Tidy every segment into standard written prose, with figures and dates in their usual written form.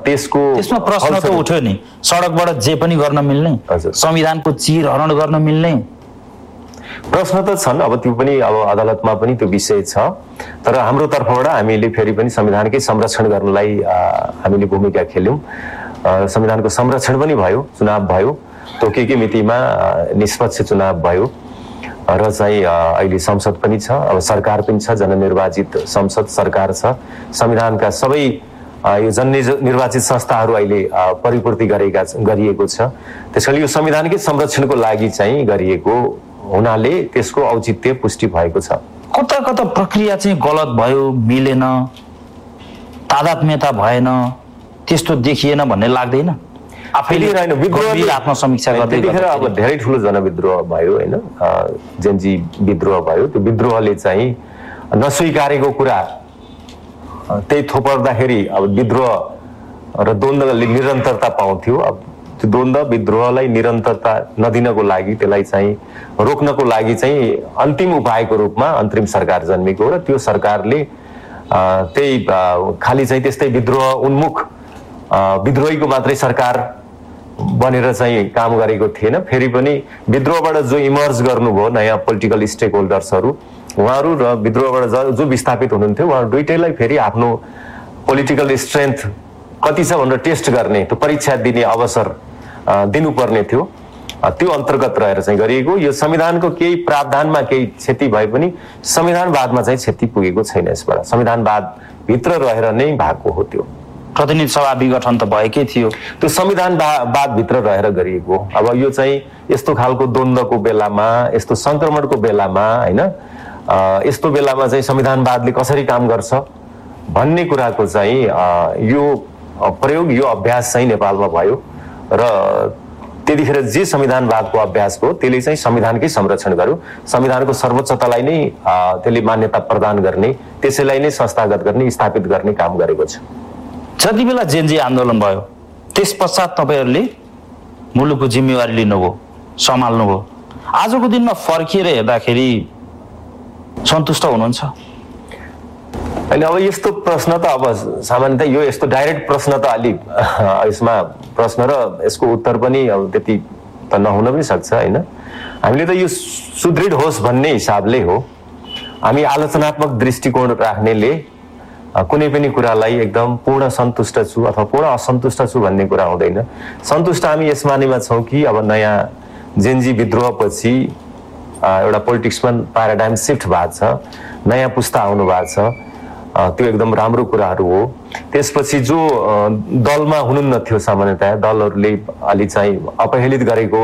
त्यसमा प्रश्न त उठ्यो नि, सडकबाट जे पनि गर्न मिल्ने, संविधानको चिरहरण गर्न मिल्ने प्रश्न त छन्। अब त्यो पनि अब अदालतमा पनि त्यो विषय छ, तर हाम्रो तर्फबाट हामीले फेरि पनि संविधानकै संरक्षण गर्नलाई हामीले भूमिका खेल्यौँ। संविधानको संरक्षण पनि भयो, चुनाव भयो, तोकेकै मितिमा निष्पक्ष चुनाव भयो र चाहिँ अहिले संसद पनि छ, अब सरकार पनि छ, जननिर्वाचित संसद सरकार छ। संविधानका सबै यो जननिर्वाचित संस्थाहरू अहिले परिपूर्ति गरिएको छ। त्यसैले यो संविधानकै संरक्षणको लागि चाहिँ गरिएको हुनाले त्यसको औचित्य पुष्टि भएको छ। कता कता प्रक्रिया चाहिँ गलत भयो, मिलेन, तादात्म्यता भएन, त्यस्तो देखिएन भन्ने लाग्दैन? आफैले हैन, विद्रोह आत्मसमीक्षा गर्दै त्यतिखेर अब धेरै ठुलो जनविद्रोह भयो हैन, जेनजी विद्रोह भयो। त्यो विद्रोहले चाहिँ नस्वीकारेको कुरा त्यही थोपर्दाखेरि अब विद्रोह र द्वन्द्वले निरन्तरता पाउँथ्यो। अब त्यो द्वन्द्व विद्रोहलाई निरन्तरता नदिनको लागि, त्यसलाई चाहिँ रोक्नको लागि चाहिँ अन्तिम उपायको रूपमा अन्तरिम सरकार जन्मेको हो र त्यो सरकारले त्यही खालि चाहिँ त्यस्तै विद्रोह उन्मुख विद्रोहीको मात्रै सरकार बनेर चाहिँ काम गरेको थिएन। फेरि पनि विद्रोहबाट जो इमर्ज गर्नुभयो नयाँ पोलिटिकल स्टेक होल्डर्सहरू, उहाँहरू र विद्रोहबाट जो विस्थापित हुनुहुन्थ्यो, उहाँहरू दुइटैलाई फेरि आफ्नो पोलिटिकल स्ट्रेन्थ कति छ भनेर टेस्ट गर्ने, त्यो परीक्षा दिने अवसर दिनुपर्ने थियो। त्यो अन्तर्गत रहेर चाहिँ गरिएको। यो संविधानको केही प्रावधानमा केही क्षति भए पनि संविधानवादमा चाहिँ क्षति पुगेको छैन। यसबाट संविधानवाद भित्र रहेर नै भएको हो। त्यो प्रतिनिधि सभा विघटन त भएकै थियो, त्यो संविधानवाद भित्र रहेर गरिएको। अब यो चाहिँ यस्तो खालको द्वन्द्वको बेलामा, यस्तो संक्रमणको बेलामा हैन, यस्तो बेलामा चाहिँ संविधानवादले कसरी काम गर्छ भन्ने कुराको चाहिँ यो प्रयोग, यो अभ्यास चाहिँ नेपालमा भयो र त्यतिखेर जे संविधानवादको अभ्यास हो त्यसले चाहिँ संविधानकै संरक्षण गर्यो। संविधानको सर्वोच्चतालाई नै त्यसले मान्यता प्रदान गर्ने, त्यसैलाई नै संस्थागत गर्ने, स्थापित गर्ने काम गरेको छ। जति बेला जेनजी आन्दोलन भयो त्यस पश्चात तपाईहरूले मुलुकको जिम्मेवारी लिनुभयो, सम्हाल्नुभयो। आजको दिनमा फर्किएर हेर्दाखेरि सन्तुष्ट हुनुहुन्छ? होइन, अब यस्तो प्रश्न त अब सामान्यतः यो यस्तो डाइरेक्ट प्रश्न त अलिक यसमा प्रश्न र यसको उत्तर पनि अब त्यति त नहुन पनि सक्छ होइन। हामीले त यो सुदृढ होस् भन्ने हिसाबले हो। हामी आलोचनात्मक दृष्टिकोण राख्नेले कुनै पनि कुरालाई एकदम पूर्ण सन्तुष्ट छु अथवा पूर्ण असन्तुष्ट छु भन्ने कुरा हुँदैन। सन्तुष्ट हामी यस मानेमा छौँ कि अब नयाँ जेनजी विद्रोहपछि एउटा पोलिटिक्समा प्याराडाइम सिफ्ट भएको छ, नयाँ पुस्ता आउनु भएको छ, त्यो एकदम राम्रो कुराहरू हो। त्यसपछि जो दलमा हुनुहुन्न थियो, सामान्यतया दलहरूले अलि चाहिँ अपहेलित गरेको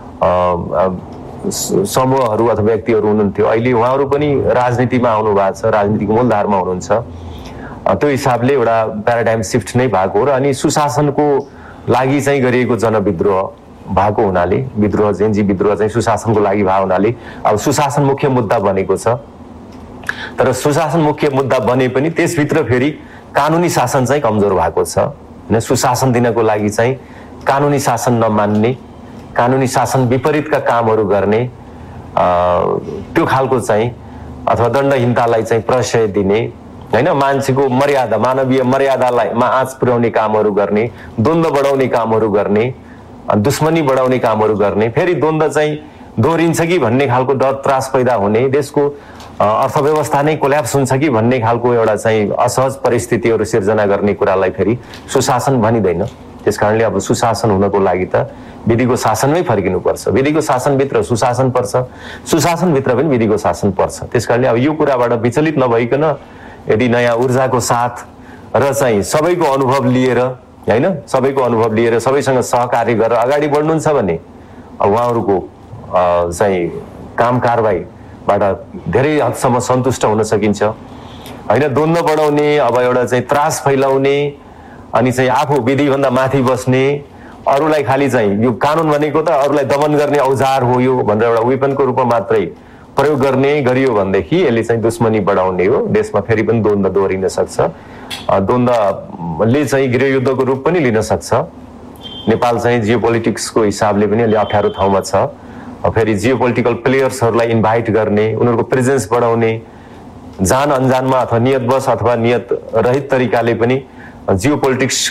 समूहहरू अथवा व्यक्तिहरू हुनुहुन्थ्यो, अहिले उहाँहरू पनि राजनीतिमा आउनु भएको छ, राजनीतिको मूलधारमा हुनुहुन्छ। त्यो हिसाबले एउटा प्याराडाइम सिफ्ट नै भएको हो र अनि सुशासनको लागि चाहिँ गरिएको जनविद्रोह भएको हुनाले, विद्रोह जेनजी विद्रोह चाहिँ सुशासनको लागि भएको हुनाले अब सुशासन मुख्य मुद्दा बनेको छ। तर सुशासन मुख्य मुद्दा बने पनि त्यसभित्र फेरि कानुनी शासन चाहिँ कमजोर भएको छ हैन। सुशासन दिनको लागि चाहिँ कानुनी शासन नमान्ने, कानुनी शासन विपरीतका कामहरू गर्ने, त्यो खालको चाहिँ अथवा दण्डहीनतालाई चाहिँ प्रश्रय दिने हैन, मान्छेको मर्यादा, मानवीय मर्यादालाई आँच पुर्याउने कामहरू गर्ने, द्वन्द्व बढाउने कामहरू गर्ने, दुश्मनी बढाउने कामहरू गर्ने, फेरि द्वन्द्व चाहिँ दोहोरिन्छ कि भन्ने खालको डर त्रास पैदा हुने, देशको अर्थव्यवस्था नै कोल्याप्स हुन्छ कि भन्ने खालको एउटा चाहिँ असहज परिस्थितिहरू सिर्जना गर्ने कुरालाई फेरि सुशासन भनिँदैन। त्यसकारणले अब सुशासन हुनको लागि त विधिको शासनमै फर्किनुपर्छ। विधिको शासनभित्र सुशासन पर्छ, सुशासनभित्र पनि विधिको शासन पर्छ। त्यसकारणले अब यो कुराबाट विचलित नभइकन यदि नयाँ ऊर्जाको साथ र चाहिँ सबैको अनुभव लिएर हैन, सबैको अनुभव लिएर सबैसँग सहकार्य गरेर अगाडि बढ्नुहुन्छ भने उहाँहरूको चाहिँ काम कारबाहीबाट धेरै हदसम्म सन्तुष्ट हुन सकिन्छ हैन। द्वन्द्व बढाउने, अब एउटा चाहिँ त्रास फैलाउने, अनि चाहिँ आफू विधिभन्दा माथि बस्ने, अरूलाई खालि चाहिँ यो कानुन भनेको त अरूलाई दमन गर्ने औजार हो यो भनेर एउटा वेपनको रूपमा मात्रै प्रयोग गर्ने गरियो भनेदेखि यसले चाहिँ दुश्मनी बढाउने हो। देशमा फेरि पनि द्वन्द्व दोहोरिन सक्छ, द्वन्द्वले चाहिँ गृहयुद्धको रूप पनि लिन सक्छ। नेपाल चाहिँ जियो पोलिटिक्सको हिसाबले पनि अलि अप्ठ्यारो ठाउँमा छ। फेरि जियो पोलिटिकल प्लेयर्सहरूलाई इन्भाइट गर्ने, उनीहरूको प्रेजेन्स बढाउने, जान अन्जानमा अथवा नियतवश अथवा नियत रहित तरिकाले पनि जियो पोलिटिक्स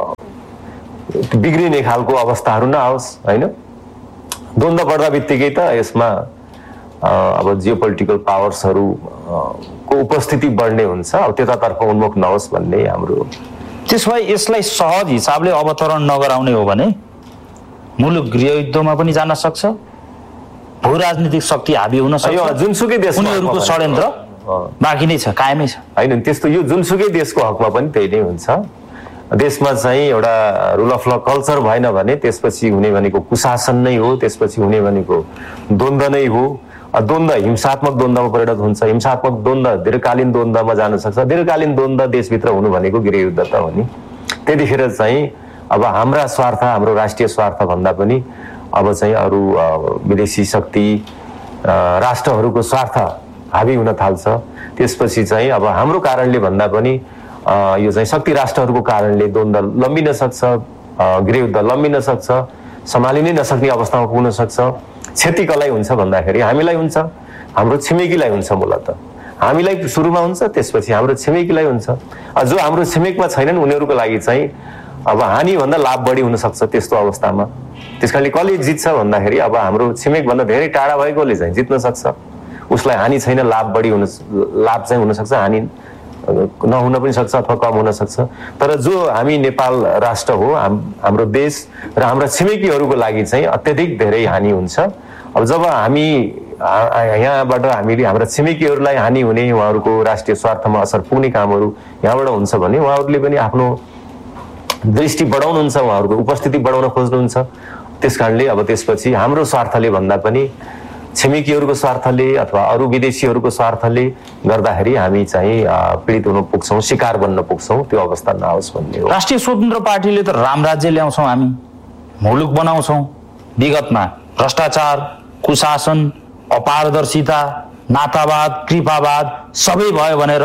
बिग्रिने खालको अवस्थाहरू नआओस् होइन। द्वन्द्व बढ्दा बित्तिकै त यसमा अब जियो पोलिटिकल पावर्सहरू को उपस्थिति बढ्ने हुन्छ, अब त्यतातर्फ उन्मुख नहोस् भन्ने हाम्रो। त्यसो भए यसलाई सहज हिसाबले अवतरण नगराउने हो भने मुलुक गृहयुद्धमा पनि जान सक्छ, भू राजनीतिक शक्ति हाबी हुन सक्छ, जुनसुकै देश उनीहरूको षड्यन्त्र बाँकी नै छ, कायमै छ होइन। त्यस्तो यो जुनसुकै देशको हकमा पनि त्यही नै हुन्छ। देशमा चाहिँ एउटा रुल अफ ल कल्चर भएन भने त्यसपछि हुने भनेको कुशासन नै हो, त्यसपछि हुने भनेको द्वन्द्व नै हो। द्वन्द्व हिंसात्मक द्वन्द्वमा परिणत हुन्छ, हिंसात्मक द्वन्द्व दीर्घकालीन द्वन्द्वमा जान सक्छ, दीर्घकालीन द्वन्द्व देशभित्र हुनु भनेको गृहयुद्ध त हो नि। त्यतिखेर चाहिँ अब हाम्रा स्वार्थ, हाम्रो राष्ट्रिय स्वार्थ भन्दा पनि अब चाहिँ अरू विदेशी शक्ति राष्ट्रहरूको स्वार्थ हाबी हुन थाल्छ। त्यसपछि चाहिँ अब हाम्रो कारणले भन्दा पनि यो चाहिँ शक्ति राष्ट्रहरूको कारणले द्वन्द्व लम्बिन सक्छ, गृहयुद्ध लम्बिन सक्छ, सम्हालिनै नसक्ने अवस्थामा पुग्न सक्छ। क्षति कसलाई हुन्छ भन्दाखेरि हामीलाई हुन्छ, हाम्रो छिमेकीलाई हुन्छ। मूलत हामीलाई सुरुमा हुन्छ, त्यसपछि हाम्रो छिमेकीलाई हुन्छ। जो हाम्रो छिमेकमा छैनन् उनीहरूको लागि चाहिँ अब हानिभन्दा लाभ बढी हुन सक्छ त्यस्तो अवस्थामा। त्यस कारणले कसले जित्छ भन्दाखेरि अब हाम्रो छिमेकभन्दा धेरै टाढा भएकोले चाहिँ जित्न सक्छ, उसलाई हानि छैन, लाभ चाहिँ हुन सक्छ, हानि नहुन पनि सक्छ अथवा कम हुन सक्छ। तर जो हामी नेपाल राष्ट्र हो, हाम्रो देश र हाम्रा छिमेकीहरूको लागि चाहिँ अत्यधिक धेरै हानि हुन्छ। अब जब हामी यहाँबाट हामीले हाम्रा छिमेकीहरूलाई हानि हुने, उहाँहरूको राष्ट्रिय स्वार्थमा असर पुग्ने कामहरू यहाँबाट हुन्छ भने उहाँहरूले पनि आफ्नो दृष्टि बढाउनुहुन्छ, उहाँहरूको उपस्थिति बढाउन खोज्नुहुन्छ। त्यस कारणले अब त्यसपछि हाम्रो स्वार्थले भन्दा पनि छिमेकीहरूको स्वार्थले अथवा अरू विदेशीहरूको स्वार्थले गर्दाखेरि हामी चाहिँ पीडित हुन पुग्छौँ, शिकार बन्न पुग्छौँ, त्यो अवस्था नआओस् भन्ने हो। राष्ट्रिय स्वतन्त्र पार्टीले त राम राज्य ल्याउँछौँ, हामी मुलुक बनाउँछौँ, विगतमा भ्रष्टाचार, कुशासन, अपारदर्शिता, नातावाद, कृपावाद सबै भयो भनेर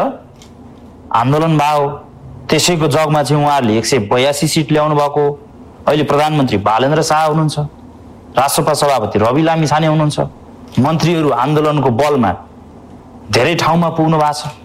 आन्दोलन भयो। त्यसैको जगमा चाहिँ उहाँहरूले 182 सिट ल्याउनु भएको। अहिले प्रधानमन्त्री बालेन्द्र शाह हुनुहुन्छ, राष्ट्रसभा सभापति रवि लामिछाने हुनुहुन्छ, मन्त्रीहरू आन्दोलनको बलमा धेरै ठाउँमा पुग्नु भएको छ।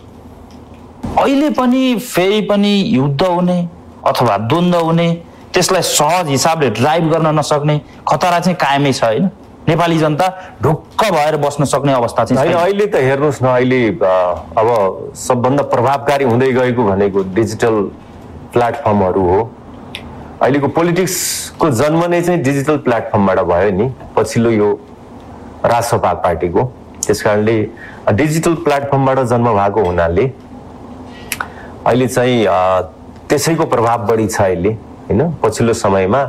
अहिले पनि फेरि पनि युद्ध हुने अथवा द्वन्द्व हुने, त्यसलाई सहज हिसाबले ड्राइभ गर्न नसक्ने खतरा चाहिँ कायमै छ होइन। नेपाली जनता ढुक्क भएर बस्न सक्ने अवस्था चाहिँ अहिले त हेर्नुहोस् न, अहिले अब सबभन्दा प्रभावकारी हुँदै गएको भनेको डिजिटल प्लेटफर्महरू हो। अहिलेको पोलिटिक्सको जन्म नै चाहिँ डिजिटल प्लेटफर्मबाट भयो नि, पछिल्लो यो राष्ट्रसभा पार्टीको। त्यस कारणले डिजिटल प्लेटफर्मबाट जन्म भएको हुनाले अहिले चाहिँ त्यसैको प्रभाव बढी छ अहिले होइन। पछिल्लो समयमा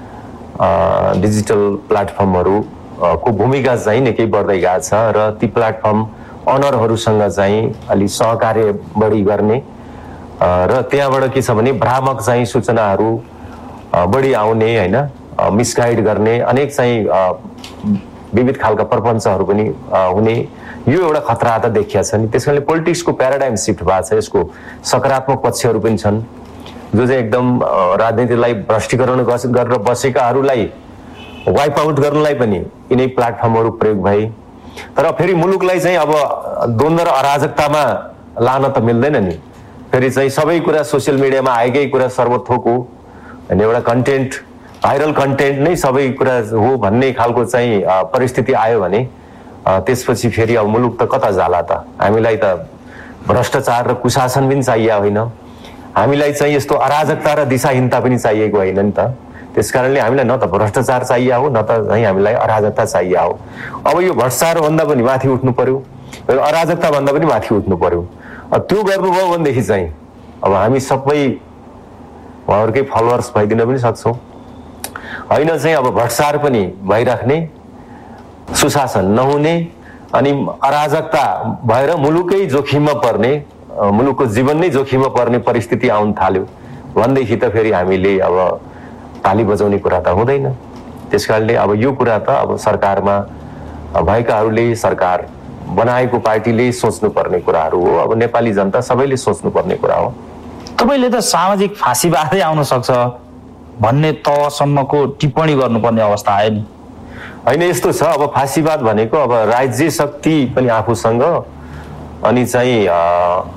डिजिटल प्लेटफर्महरू को भूमिका चाहिँ निकै बढ्दै गएको छ र ती प्लेटफर्म अनरहरूसँग चाहिँ अलि सहकार्य बढी गर्ने र त्यहाँबाट के छ भने भ्रामक चाहिँ सूचनाहरू बढी आउने होइन, मिसगाइड गर्ने, अनेक चाहिँ विविध खालका प्रपञ्चहरू पनि हुने, यो एउटा खतरा त देखिया छ नि। त्यस कारणले पोलिटिक्सको प्याराडाइम शिफ्ट भएको छ। यसको सकारात्मक पक्षहरू पनि छन्, जो चाहिँ एकदम राजनीतिलाई भ्रष्टीकरण गरेर बसेकाहरूलाई वाइप आउट गर्नलाई पनि यिनै प्लेटफर्महरू प्रयोग भए। तर फेरि मुलुकलाई चाहिँ अब द्वन्द्व र अराजकतामा लान त मिल्दैन नि। फेरि चाहिँ सबै कुरा सोसियल मिडियामा आएकै कुरा सर्वथोक हो होइन, एउटा कन्टेन्ट, भाइरल कन्टेन्ट नै सबै कुरा हो भन्ने खालको चाहिँ परिस्थिति आयो भने त्यसपछि फेरि अब मुलुक त कता जाला त। हामीलाई त भ्रष्टाचार र कुशासन पनि चाहिएको होइन, हामीलाई चाहिँ यस्तो अराजकता र दिशाहीनता पनि चाहिएको होइन नि त। त्यस कारणले हामीलाई न त भ्रष्टाचार चाहिएको हो, न त चाहिँ हामीलाई अराजकता चाहिएको हो। अब यो भ्रष्टाचार भन्दा पनि माथि उठ्नु पर्यो, अराजकता भन्दा पनि माथि उठ्नु पर्यो। त्यो गर्नुभयो भनेदेखि चाहिँ अब हामी सबै उहाँहरूकै फलोवर्स भइदिन पनि सक्छौँ होइन। चाहिँ अब भ्रष्टाचार पनि भइराख्ने, सुशासन नहुने अनि अराजकता भएर मुलुकै जोखिममा पर्ने, मुलुकको जीवन नै जोखिममा पर्ने परिस्थिति आउन थाल्यो भनेदेखि त फेरि हामीले अब ताली बजाउने कुरा त हुँदैन। त्यस कारणले अब यो कुरा त अब सरकारमा भएकाहरूले, सरकार बनाएको पार्टीले सोच्नुपर्ने कुराहरू हो। अब नेपाली जनता सबैले सोच्नुपर्ने कुरा हो। तपाईँले त सामाजिक फाँसीबादै आउन सक्छ भन्ने तहसम्मको टिप्पणी गर्नुपर्ने अवस्था आयो नि होइन। यस्तो छ, अब फाँसीवाद भनेको अब राज्य शक्ति पनि आफूसँग अनि चाहिँ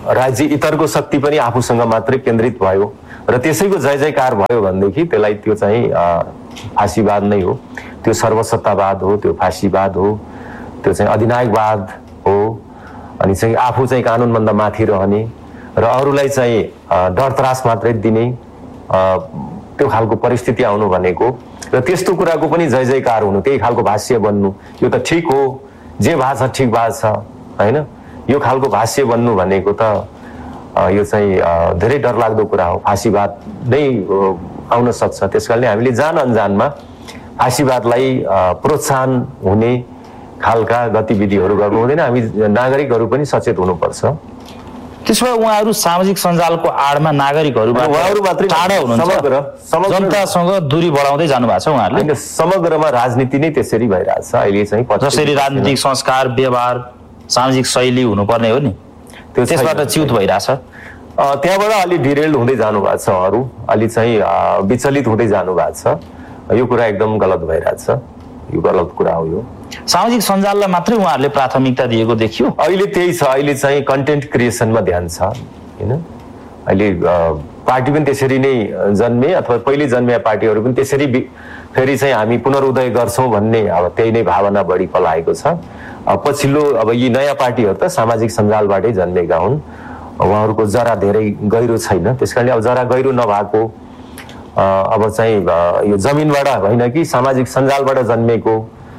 राज्य इतरको शक्ति पनि आफूसँग मात्रै केन्द्रित भयो र त्यसैको जय जयकार भयो भनेदेखि त्यसलाई त्यो चाहिँ फाँसीवाद नै हो, त्यो सर्वसत्तावाद हो, त्यो फाँसीवाद हो, त्यो चाहिँ अधिनायकवाद हो। अनि चाहिँ आफू चाहिँ कानुनभन्दा माथि रहने र अरूलाई चाहिँ डर त्रास मात्रै दिने त्यो खालको परिस्थिति आउनु भनेको र त्यस्तो कुराको पनि जय जयकार हुनु, त्यही खालको भाष्य बन्नु, यो त ठिक हो, जे भएको छ ठिक भएको छ होइन, यो खालको भाष्य बन्नु भनेको त यो चाहिँ धेरै डरलाग्दो कुरा हो। फाँसीवाद नै आउन सक्छ। त्यसकारणले हामीले जान अनजानमा फाँसीवादलाई प्रोत्साहन हुने खालका गतिविधिहरू गर्नु हुँदैन। हामी नागरिकहरू पनि सचेत हुनुपर्छ। त्यसो भए उहाँहरू सामाजिक सञ्जालको आडमा नागरिकहरूबाट टाढा हुनुहुन्छ, जनतासँग दूरी बढाउँदै जानु भएको छ उहाँहरूले। समग्रमा राजनीति नै त्यसरी भइरहेछ अहिले चाहिँ। जसरी राजनीतिक संस्कार, व्यवहार, सामाजिक शैली हुनुपर्ने हो नि, त्यसबाट च्युत भइरहेछ। त्यहाँबाट अलि डिरेल्ड हुँदै जानु भएको छ, अरू अलि चाहिँ विचलित हुँदै जानु भएको छ। यो कुरा एकदम गलत भइरहेछ, यो गलत कुरा हो। यो सामाजिक सञ्जाललाई मात्रै उहाँहरूले प्राथमिकता दिएको देखियो। अहिले त्यही छ, अहिले चाहिँ कन्टेन्ट क्रिएसनमा ध्यान छ होइन। अहिले पार्टी पनि त्यसरी नै जन्मे अथवा पहिले जन्मिया पार्टीहरू पनि त्यसरी फेरि चाहिँ हामी पुनरुदय गर्छौँ भन्ने अब त्यही नै भावना बढी पलाएको छ। पछिल्लो अब यी नयाँ पार्टीहरू त सामाजिक सञ्जालबाटै जन्मेका हुन्, उहाँहरूको जरा धेरै गहिरो छैन। त्यसकारणले अब जरा गहिरो नभएको अब चाहिँ यो जमिनबाट होइन कि सामाजिक सञ्जालबाट जन्मेको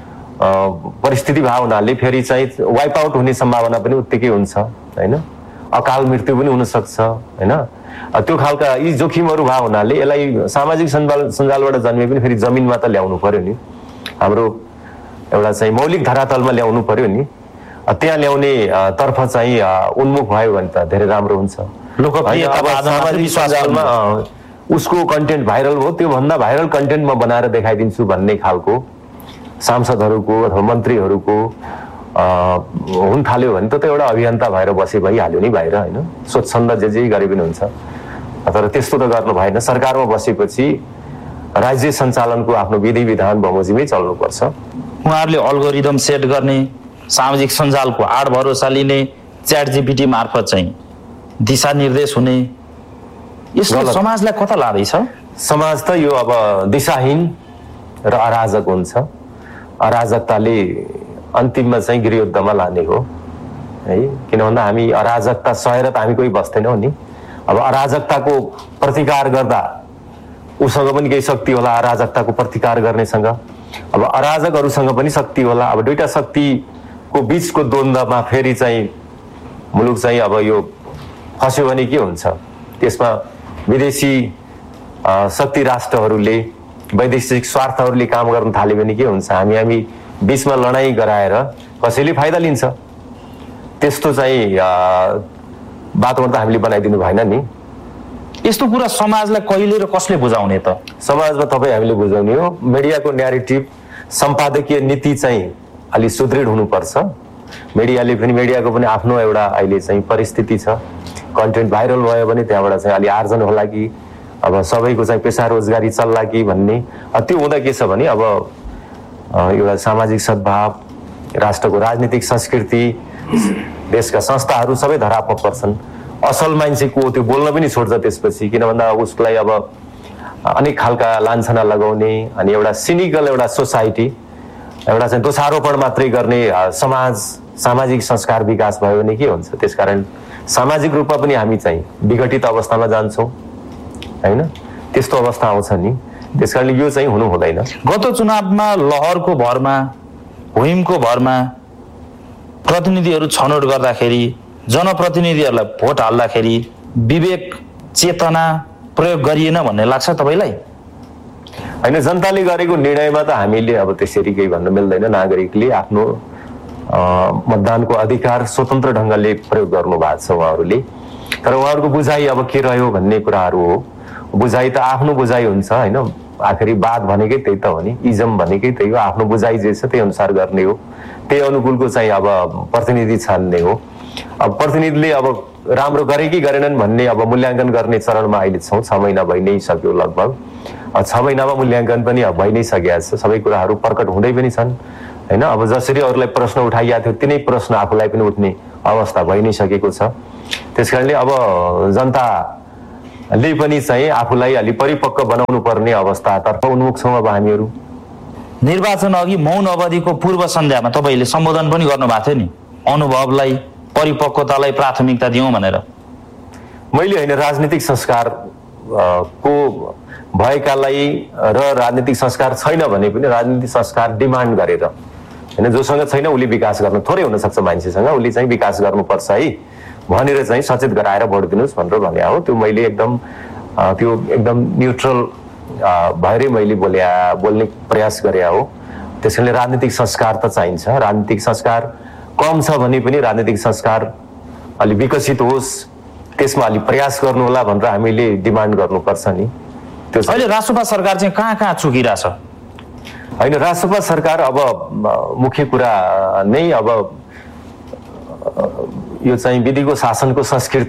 परिस्थिति भाव हुनाले फेरि चाहिँ वाइप आउट हुने सम्भावना पनि उत्तिकै हुन्छ होइन। अकाल मृत्यु पनि हुनसक्छ होइन। त्यो खालका यी जोखिमहरू भाव हुनाले यसलाई सामाजिक सञ्जालबाट जन्मे पनि फेरि जमिनमा त ल्याउनु पर्यो नि, हाम्रो एउटा चाहिँ मौलिक धरातलमा ल्याउनु पर्यो नि। त्यहाँ ल्याउने तर्फ चाहिँ उन्मुख भयो भने त धेरै राम्रो हुन्छ। सामाजिक सञ्जालमा उसको कन्टेन्ट भाइरल हो, त्योभन्दा भाइरल कन्टेन्ट म बनाएर देखाइदिन्छु भन्ने खालको सांसदहरूको अथवा मन्त्रीहरूको हुन थाल्यो भने त एउटा अभियन्ता भएर बसे भइहाल्यो नि बाहिर होइन। स्वच्छन्द जे गरे पनि हुन्छ, तर त्यस्तो त गर्नु भएन। सरकारमा बसेपछि राज्य सञ्चालनको आफ्नो विधि विधान बमोजिमै चल्नुपर्छ। उहाँहरूले अल्गोरिदम सेट गर्ने, सामाजिक सञ्जालको आड भरोसा लिने, च्याट जीपीटी मार्फत चाहिँ दिशानिर्देश हुने, यसले समाजलाई कता लाँदैछ? समाज त यो अब दिशाहीन र अराजक हुन्छ। अराजकताले अन्तिममा चाहिँ गृहयुद्धमा लाने हो है। किन भन्दा हामी अराजकता सहेर त हामी कोही बस्दैनौँ नि। अब अराजकताको प्रतिकार गर्दा उसँग पनि केही शक्ति होला, अराजकताको प्रतिकार गर्नेसँग। अब अराजकहरूसँग पनि शक्ति होला। अब दुईटा शक्तिको बिचको द्वन्द्वमा फेरि चाहिँ मुलुक चाहिँ अब यो फस्यो भने के हुन्छ? त्यसमा विदेशी शक्ति राष्ट्रहरूले, वैदेशिक स्वार्थहरूले काम गर्न थाल्यो भने के हुन्छ? हामी बिचमा लडाईँ गराएर कसैले फाइदा लिन्छ। त्यस्तो चाहिँ वातावरण त हामीले बनाइदिनु भएन नि। यस्तो कुरा समाजलाई कहिले र कसले बुझाउने त? समाजमा तपाईँ हामीले बुझाउने हो। मिडियाको न्यारेटिभ, सम्पादकीय नीति चाहिँ अलि सुदृढ हुनुपर्छ। मिडियाको पनि आफ्नो एउटा अहिले चाहिँ परिस्थिति छ। कन्टेन्ट भाइरल भयो भने त्यहाँबाट चाहिँ अलि आर्जन होला कि अब सबैको चाहिँ पेसा रोजगारी चल्ला कि भन्ने। त्यो हुँदा के छ भने अब एउटा सामाजिक सद्भाव, राष्ट्रको राजनीतिक संस्कृति, देशका संस्थाहरू सबै धरापमा पर्छन्। असल मान्छे को त्यो बोल्न पनि छोड्छ त्यसपछि। किन भन्दा उसलाई अब अनेक खालका लान्छना लगाउने अनि एउटा सिनिकल एउटा सोसाइटी, एउटा चाहिँ दोषारोपण मात्रै गर्ने समाज, सामाजिक संस्कार विकास भयो भने के हुन्छ? त्यसकारण सामाजिक रूपमा पनि हामी चाहिँ विघटित अवस्थामा जान्छौँ होइन। त्यस्तो अवस्था आउँछ नि। त्यसकारणले यो चाहिँ हुनु हुँदैन। गत चुनावमा लहरको भरमा, हुइमको भरमा प्रतिनिधिहरू छनौट गर्दाखेरि, जनप्रतिनिधिहरूलाई भोट हाल्दाखेरि विवेक चेतना प्रयोग गरिएन भन्ने लाग्छ तपाईँलाई? होइन, जनताले गरेको निर्णयमा त हामीले अब त्यसरी केही भन्न मिल्दैन। नागरिकले आफ्नो मतदानको अधिकार स्वतन्त्र ढङ्गले प्रयोग गर्नु भएको छ उहाँहरूले। तर उहाँहरूको बुझाइ अब के रह्यो भन्ने कुराहरू हो। बुझाइ त आफ्नो बुझाइ हुन्छ होइन। आखिरी बात भनेकै त्यही त हो नि, इजम भनेकै त्यही हो। आफ्नो बुझाइ जे छ त्यही अनुसार गर्ने हो, त्यही अनुकूलको चाहिँ अब प्रतिनिधि छान्ने हो। अब प्रतिनिधिले अब राम्रो गरे कि गरेनन् भन्ने अब मूल्याङ्कन गर्ने चरणमा अहिले छौँ। 6 महिना भइ नै सक्यो लगभग। 6 महिनामा मूल्याङ्कन पनि अब भइ नै सकेको छ। सबै कुराहरू प्रकट हुँदै पनि छन् होइन। अब जसरी अरूलाई प्रश्न उठाइएको थियो तिनै प्रश्न आफूलाई पनि उठ्ने अवस्था भइ नै सकेको छ। त्यसकारणले अब जनताले पनि चाहिँ आफूलाई अलि परिपक्व बनाउनु पर्ने अवस्थातर्फ उन्मुख छौँ अब हामीहरू। निर्वाचन अघि मौन अवधिको पूर्व सन्ध्यामा तपाईँले सम्बोधन पनि गर्नुभएको थियो नि, अनुभवलाई परिपक्वतालाई प्राथमिकता दिउँ भनेर। मैले होइन, राजनीतिक संस्कार को भएकालाई र राजनीतिक संस्कार छैन भने पनि राजनीतिक संस्कार डिमान्ड गरेर होइन, जोसँग छैन उसले विकास गर्न थोरै हुनसक्छ मान्छेसँग, उसले चाहिँ विकास गर्नुपर्छ है भनेर चाहिँ सचेत गराएर भोट दिनुहोस् भनेर भने हो। त्यो मैले एकदम न्युट्रल भएरै मैले बोल्ने प्रयास गरे हो। त्यसैले राजनीतिक संस्कार त चाहिन्छ। राजनीतिक संस्कार कम छ भने पनि राजनीतिक संस्कार अलि विकसित होस्, त्यसमा अलि प्रयास गर्नु होला भनेर हामीले डिमान्ड गर्नुपर्छ नि। त्यो अहिले रासोपा सरकार चाहिँ कहाँ चुकिरहेछ? होइन, रासोपा सरकार अब मुख्य कुरा नै अब यो चाहिँ विधिको शासनको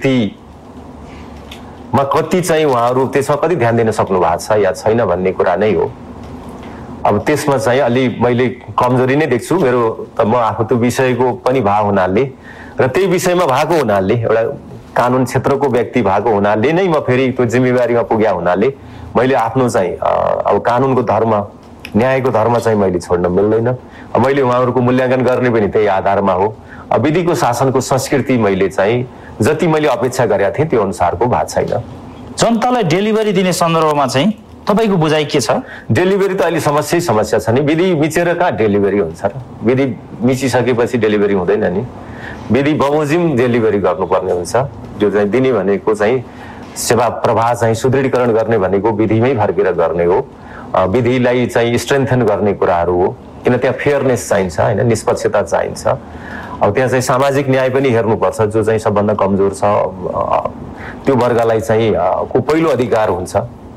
संस्कृतिमा कति चाहिँ उहाँहरू त्यसमा कति ध्यान दिन सक्नु भएको छ या छैन भन्ने कुरा नै हो। अब त्यसमा चाहिँ अलि मैले कमजोरी नै देख्छु। मेरो त म आफू त्यो विषयको पनि भएको हुनाले र त्यही विषयमा भएको हुनाले, एउटा कानुन क्षेत्रको व्यक्ति भएको हुनाले नै म फेरि त्यो जिम्मेवारीमा पुग्या हुनाले मैले आफ्नो चाहिँ अब कानुनको धर्म, न्यायको धर्म चाहिँ मैले छोड्न मिल्दैन। मैले उहाँहरूको मूल्याङ्कन गर्ने पनि त्यही आधारमा हो। विधिको शासनको संस्कृति मैले चाहिँ जति मैले अपेक्षा गरेका थिएँ त्यो अनुसारको भएको छैन। जनतालाई डेलिभरी दिने सन्दर्भमा चाहिँ तपाईँको बुझाइ के छ? डेलिभरी त अहिले समस्या छ नि। विधि मिचेर कहाँ डेलिभरी हुन्छ र? विधि मिचिसकेपछि डेलिभरी हुँदैन नि। विधि बमोजिम डेलिभरी गर्नुपर्ने हुन्छ। जो चाहिँ दिने भनेको चाहिँ सेवा प्रवाह चाहिँ सुदृढीकरण गर्ने भनेको विधिमै फर्केर गर्ने हो। विधिलाई चाहिँ स्ट्रेन्थन गर्ने कुराहरू हो। किन त्यहाँ फेयरनेस चाहिन्छ होइन, निष्पक्षता चाहिन्छ। अब त्यहाँ चाहिँ सामाजिक न्याय पनि हेर्नुपर्छ। जो चाहिँ सबभन्दा कमजोर छ त्यो वर्गलाई चाहिँ को पहिलो अधिकार हुन्छ,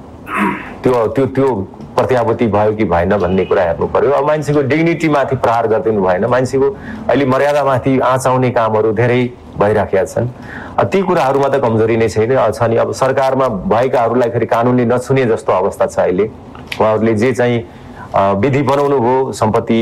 त्यो प्रत्याभूति भयो कि भएन भन्ने कुरा हेर्नु पर्यो। अब मान्छेको डिग्निटी माथि प्रहार गरिदिनु भएन। मान्छेको अहिले मर्यादामाथि आँच आउने कामहरू धेरै भइराखेका छन्। ती कुराहरूमा त कमजोरी नै छैन छ नि। अब सरकारमा भएकाहरूलाई फेरि कानुनले नछुने जस्तो अवस्था छ अहिले। उहाँहरूले जे चाहिँ विधि बनाउनु भयो, सम्पत्ति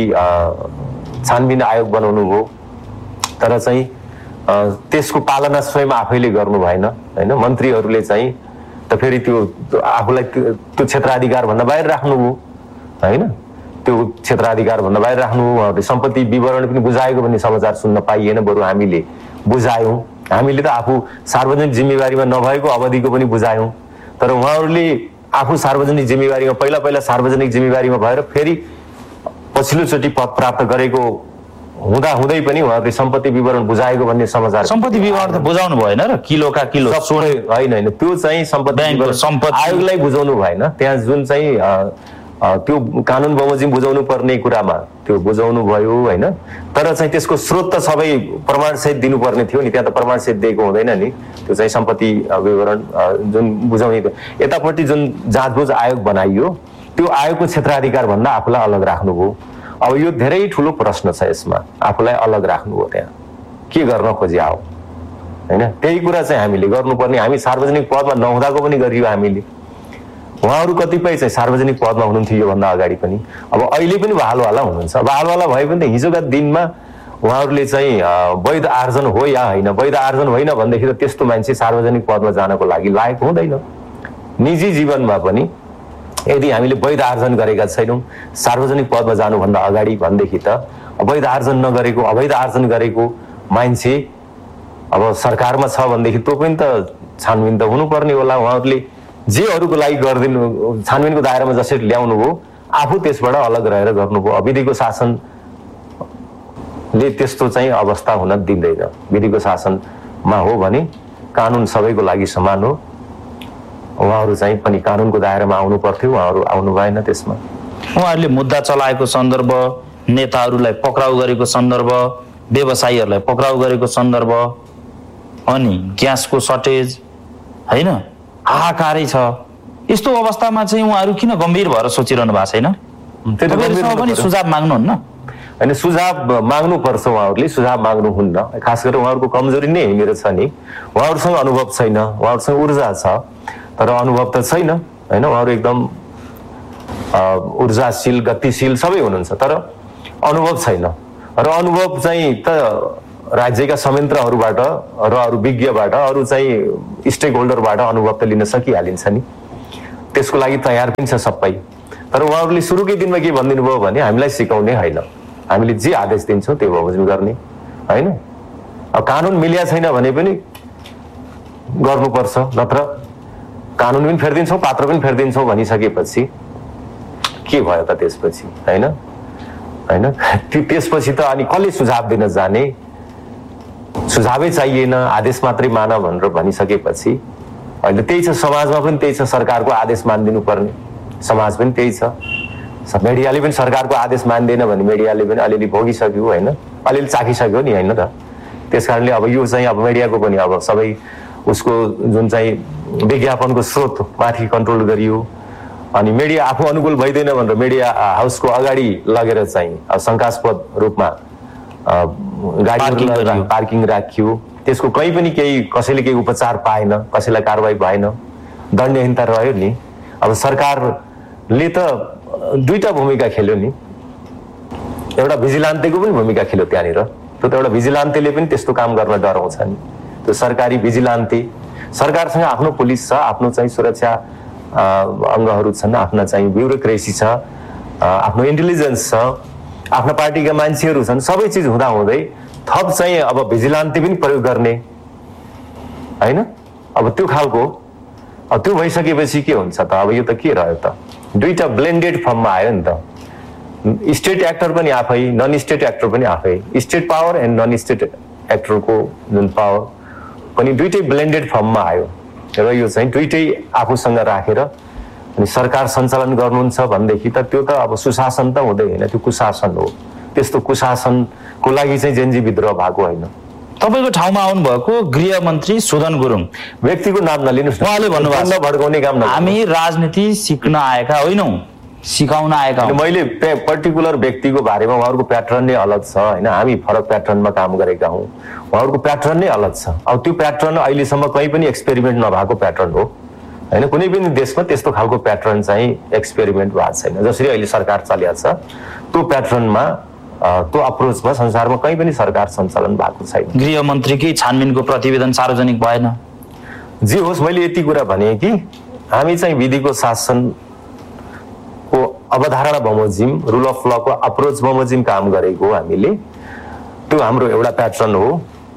छानबिन आयोग बनाउनु भयो, तर चाहिँ त्यसको पालना स्वयं आफैले गर्नु भएन होइन। मन्त्रीहरूले चाहिँ त फेरि त्यो आफूलाई त्यो क्षेत्राधिकार भन्दा बाहिर राख्नुभयो होइन। त्यो क्षेत्राधिकार भन्दा बाहिर राख्नुभयो। उहाँहरूले सम्पत्ति विवरण पनि बुझाएको भन्ने समाचार सुन्न पाइएन, बरु हामीले बुझायौँ। हामीले त आफू सार्वजनिक जिम्मेवारीमा नभएको अवधिको पनि बुझायौँ। तर उहाँहरूले आफू सार्वजनिक जिम्मेवारीमा पहिला सार्वजनिक जिम्मेवारीमा भएर फेरि पछिल्लोचोटि पद प्राप्त गरेको हुँदै पनि उहाँहरूले सम्पत्ति विवरण बुझाएको भन्ने समाचार। सम्पत्ति विवरण त बुझाउनु भएन र? किलोका किलो होइन, त्यो चाहिँ सम्पत्ति आयोगलाई बुझाउनु भएन। त्यहाँ जुन चाहिँ त्यो कानुन बमोजिम बुझाउनु पर्ने कुरामा त्यो बुझाउनु भयो होइन। तर चाहिँ त्यसको स्रोत त सबै प्रमाणसहित दिनुपर्ने थियो नि। त्यहाँ त प्रमाणसहित दिएको हुँदैन नि। त्यो चाहिँ सम्पत्ति विवरण जुन बुझाउने, यतापट्टि जुन जाँचबुझ आयोग बनाइयो त्यो आयोगको क्षेत्राधिकार भन्दा आफूलाई अलग राख्नुभयो। अब यो धेरै ठुलो प्रश्न छ। यसमा आफूलाई अलग राख्नुभयो। त्यहाँ के गर्न खोजिया हो होइन। त्यही कुरा चाहिँ हामीले गर्नुपर्ने। हामी सार्वजनिक पदमा नहुँदाको पनि गरियो हामीले। उहाँहरू कतिपय चाहिँ सार्वजनिक पदमा हुनुहुन्थ्यो योभन्दा अगाडि पनि। अब अहिले पनि बहालवाला हुनुहुन्छ। बहालवाला भए पनि त हिजोका दिनमा उहाँहरूले चाहिँ वैध आर्जन हो या होइन, वैध आर्जन होइन भनेदेखि त त्यस्तो मान्छे सार्वजनिक पदमा जानको लागि लायक हुँदैन। निजी जीवनमा पनि यदि हामीले वैध आर्जन गरेका छैनौँ सार्वजनिक पदमा जानुभन्दा अगाडि भनेदेखि त वैध आर्जन नगरेको, अवैध आर्जन गरेको मान्छे अब सरकारमा छ भनेदेखि त्यो पनि त छानबिन त हुनुपर्ने होला। उहाँहरूले जे अरूको लागि गरिदिनु, छानबिनको दायरामा जसरी ल्याउनु भयो आफू त्यसबाट अलग रहेर गर्नुभयो। विधिको शासनले त्यस्तो चाहिँ अवस्था हुन दिँदैन। विधिको शासनमा हो भने कानुन सबैको लागि समान हो। उहाँहरू चाहिँ पनि कानुनको दायरामा आउनु पर्थ्यो, उहाँहरू आउनु भएन। त्यसमा उहाँहरूले मुद्दा चलाएको सन्दर्भ, नेताहरूलाई पक्राउ गरेको सन्दर्भ, व्यवसायीहरूलाई पक्राउ गरेको सन्दर्भ, अनि ग्यासको सर्टेज होइन, हाहाकारै छ। यस्तो अवस्थामा चाहिँ उहाँहरू किन गम्भीर भएर सोचिरहनु भएको छैन? पनि सुझाव माग्नुहुन्न? होइन, सुझाव माग्नुपर्छ। उहाँहरूले सुझाव माग्नुहुन्न। खास गरेर उहाँहरूको कमजोरी नै मेरो छ नि। उहाँहरूसँग अनुभव छैन, उहाँहरूसँग ऊर्जा छ तर अनुभव त छैन होइन। उहाँहरू एकदम ऊर्जाशील, गतिशील सबै हुनुहुन्छ तर अनुभव छैन। र अनुभव चाहिँ त राज्यका संयन्त्रहरूबाट र अरू विज्ञबाट अरू चाहिँ स्टेक होल्डरबाट अनुभव त लिन सकिहालिन्छ नि, त्यसको लागि तयार पनि छ सबै। तर उहाँहरूले सुरुकै दिनमा के भनिदिनु भयो भने हामीलाई सिकाउने होइन, हामीले जे आदेश दिन्छौँ त्यो बमोजिम गर्ने होइन। अब कानुन मिलिया छैन भने पनि गर्नुपर्छ, नत्र कानुन पनि फेरिदिन्छौँ पात्र पनि फेरिदिन्छौँ भनिसकेपछि के भयो त त्यसपछि होइन होइन। त्यसपछि त अनि कसले सुझाव दिन जाने, सुझावै चाहिएन आदेश मात्रै मान भनेर भनिसकेपछि अहिले त्यही छ, समाजमा पनि त्यही छ, सरकारको आदेश मानिदिनु पर्ने समाज पनि त्यही छ। मिडियाले पनि सरकारको आदेश मान्दैन भने मिडियाले पनि अलिअलि भोगिसक्यो होइन, अलिअलि चाखिसक्यो नि होइन त। त्यस कारणले अब यो चाहिँ अब मिडियाको पनि अब सबै उसको जुन चाहिँ विज्ञापनको स्रोत माथि कन्ट्रोल गरियो, अनि मिडिया आफू अनुकूल भइदिएन भनेर मिडिया हाउसको अगाडि लगेर चाहिँ शङ्कास्पद रूपमा गाडी पार्किङ राखियो, त्यसको कहीँ पनि केही कसैले केही उपचार पाएन, कसैलाई कारवाही भएन, दण्डहीनता रह्यो नि। अब सरकारले त दुईटा भूमिका खेल्यो नि, एउटा भिजिलान्तेको पनि भूमिका खेल्यो त्यहाँनिर। त्यो त एउटा भिजिलान्तेले पनि त्यस्तो काम गर्न डराउँछ नि, त्यो सरकारी भिजिलान्ते। सरकारसँग आफ्नो पुलिस छ, आफ्नो चाहिँ सुरक्षा अङ्गहरू छन्, आफ्ना चाहिँ ब्युरोक्रेसी छ, आफ्नो इन्टेलिजेन्स छ, आफ्ना पार्टीका मान्छेहरू छन्, सबै चिज हुँदाहुँदै थप चाहिँ अब भिजिलान्ते पनि प्रयोग गर्ने होइन। अब त्यो खालको अब त्यो भइसकेपछि के हुन्छ त, अब यो त के रह्यो त, दुईटा ब्लेन्डेड फर्ममा आयो नि त। स्टेट एक्टर पनि आफै, नन स्टेट एक्टर पनि आफै, state power and non state एक्टरको जुन पावर पनि दुइटै ब्लेन्डेड फर्ममा आयो। र यो चाहिँ दुइटै आफूसँग राखेर अनि सरकार सञ्चालन गर्नुहुन्छ भनेदेखि त त्यो त अब सुशासन त हुँदै होइन, त्यो कुशासन हो। त्यस्तो कुशासनको लागि चाहिँ जेनजी विद्रोह भएको होइन। तपाईँको ठाउँमा आउनुभएको गृहमन्त्री सुदन गुरुङ, व्यक्तिको नाम नलिनुहोस्, उहाँले भन्नुभएको भड्काउने काम नगर्नु। हामी राजनीति सिक्न आएका होइनौँ, सिकाउन आएका हौँ। मैले पर्टिकुलर व्यक्तिको बारेमा उहाँहरूको प्याटर्न नै अलग छ होइन, हामी फरक प्याटर्नमा काम गरेका हौँ, उहाँहरूको प्याटर्न नै अलग छ। अब त्यो प्याटर्न अहिलेसम्म कहीँ पनि एक्सपेरिमेन्ट नभएको प्याटर्न हो होइन, कुनै पनि देशमा त्यस्तो खालको प्याटर्न चाहिँ एक्सपेरिमेन्ट भएको छैन। जसरी अहिले सरकार चलिएको छ त्यो प्याटर्नमा, त्यो अप्रोचमा संसारमा कहीँ पनि सरकार सञ्चालन भएको छैन। गृहमन्त्रीकै छानबिनको प्रतिवेदन सार्वजनिक भएन। जे होस्, मैले यति कुरा भने कि हामी चाहिँ विधिको शासन अवधारणा बमोजिम, रुल अफ लको अप्रोच बमोजिम काम गरेको हामीले, त्यो हाम्रो एउटा प्याटर्न हो।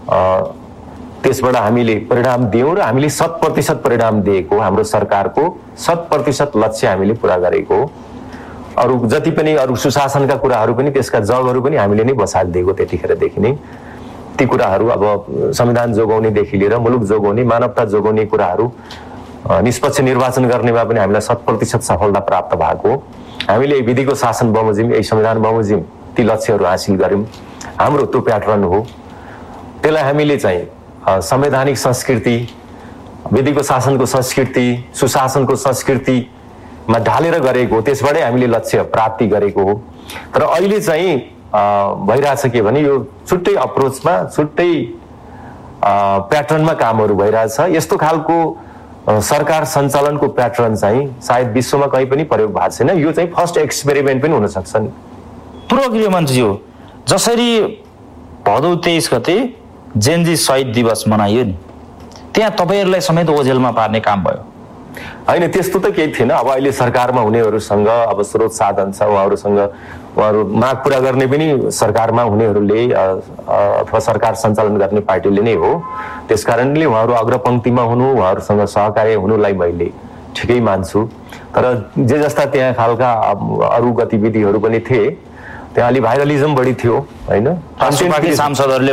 त्यसबाट हामीले परिणाम दियौँ र हामीले 100% परिणाम दिएको, हाम्रो सरकारको 100% लक्ष्य हामीले पुरा गरेको। अरू जति पनि अरू सुशासनका कुराहरू पनि त्यसका जगहरू पनि हामीले नै बसालिदिएको त्यतिखेरदेखि नै। ती कुराहरू अब संविधान जोगाउनेदेखि लिएर मुलुक जोगाउने, मानवता जोगाउने कुराहरू, निष्पक्ष निर्वाचन गर्नेमा पनि हामीलाई 100% सफलता प्राप्त भएको। हामीले विधिको शासन बमोजिम, यही संविधान बमोजिम ती लक्ष्यहरू हासिल गर्यौँ। हाम्रो त्यो प्याटर्न हो। त्यसलाई हामीले चाहिँ संवैधानिक संस्कृति, विधिको शासनको संस्कृति, सुशासनको संस्कृतिमा ढालेर गरेको, त्यसबाटै हामीले लक्ष्य प्राप्ति गरेको हो। तर अहिले चाहिँ भइरहेछ के भने यो छुट्टै अप्रोचमा, छुट्टै प्याटर्नमा कामहरू भइरहेछ। यस्तो खालको सरकार सञ्चालनको प्याटर्न चाहिँ सायद विश्वमा कहीँ पनि प्रयोग भएको छैन। यो चाहिँ फर्स्ट एक्सपेरिमेन्ट पनि हुन सक्छ नि। पूर्व गृहमन्त्री हो, जसरी भदौ 23 गते जेनजी शहीद दिवस मनाइयो नि, त्यहाँ तपाईँहरूलाई समेत ओझेलमा पार्ने काम भयो होइन? त्यस्तो त केही थिएन। अब अहिले सरकारमा हुनेहरूसँग अब स्रोत साधन छ, उहाँहरू माग पुरा गर्ने पनि सरकारमा हुनेहरूले अथवा सरकार सञ्चालन गर्ने पार्टीले नै हो। त्यस कारणले उहाँहरू अग्रपङ्क्तिमा हुनु, उहाँहरूसँग सहकार्य हुनुलाई मैले ठिकै मान्छु। तर जे जस्ता त्यहाँ खालका अरू गतिविधिहरू पनि थिए, त्यहाँ अलि भाइरलिजम बढी थियो होइन, सांसदहरूले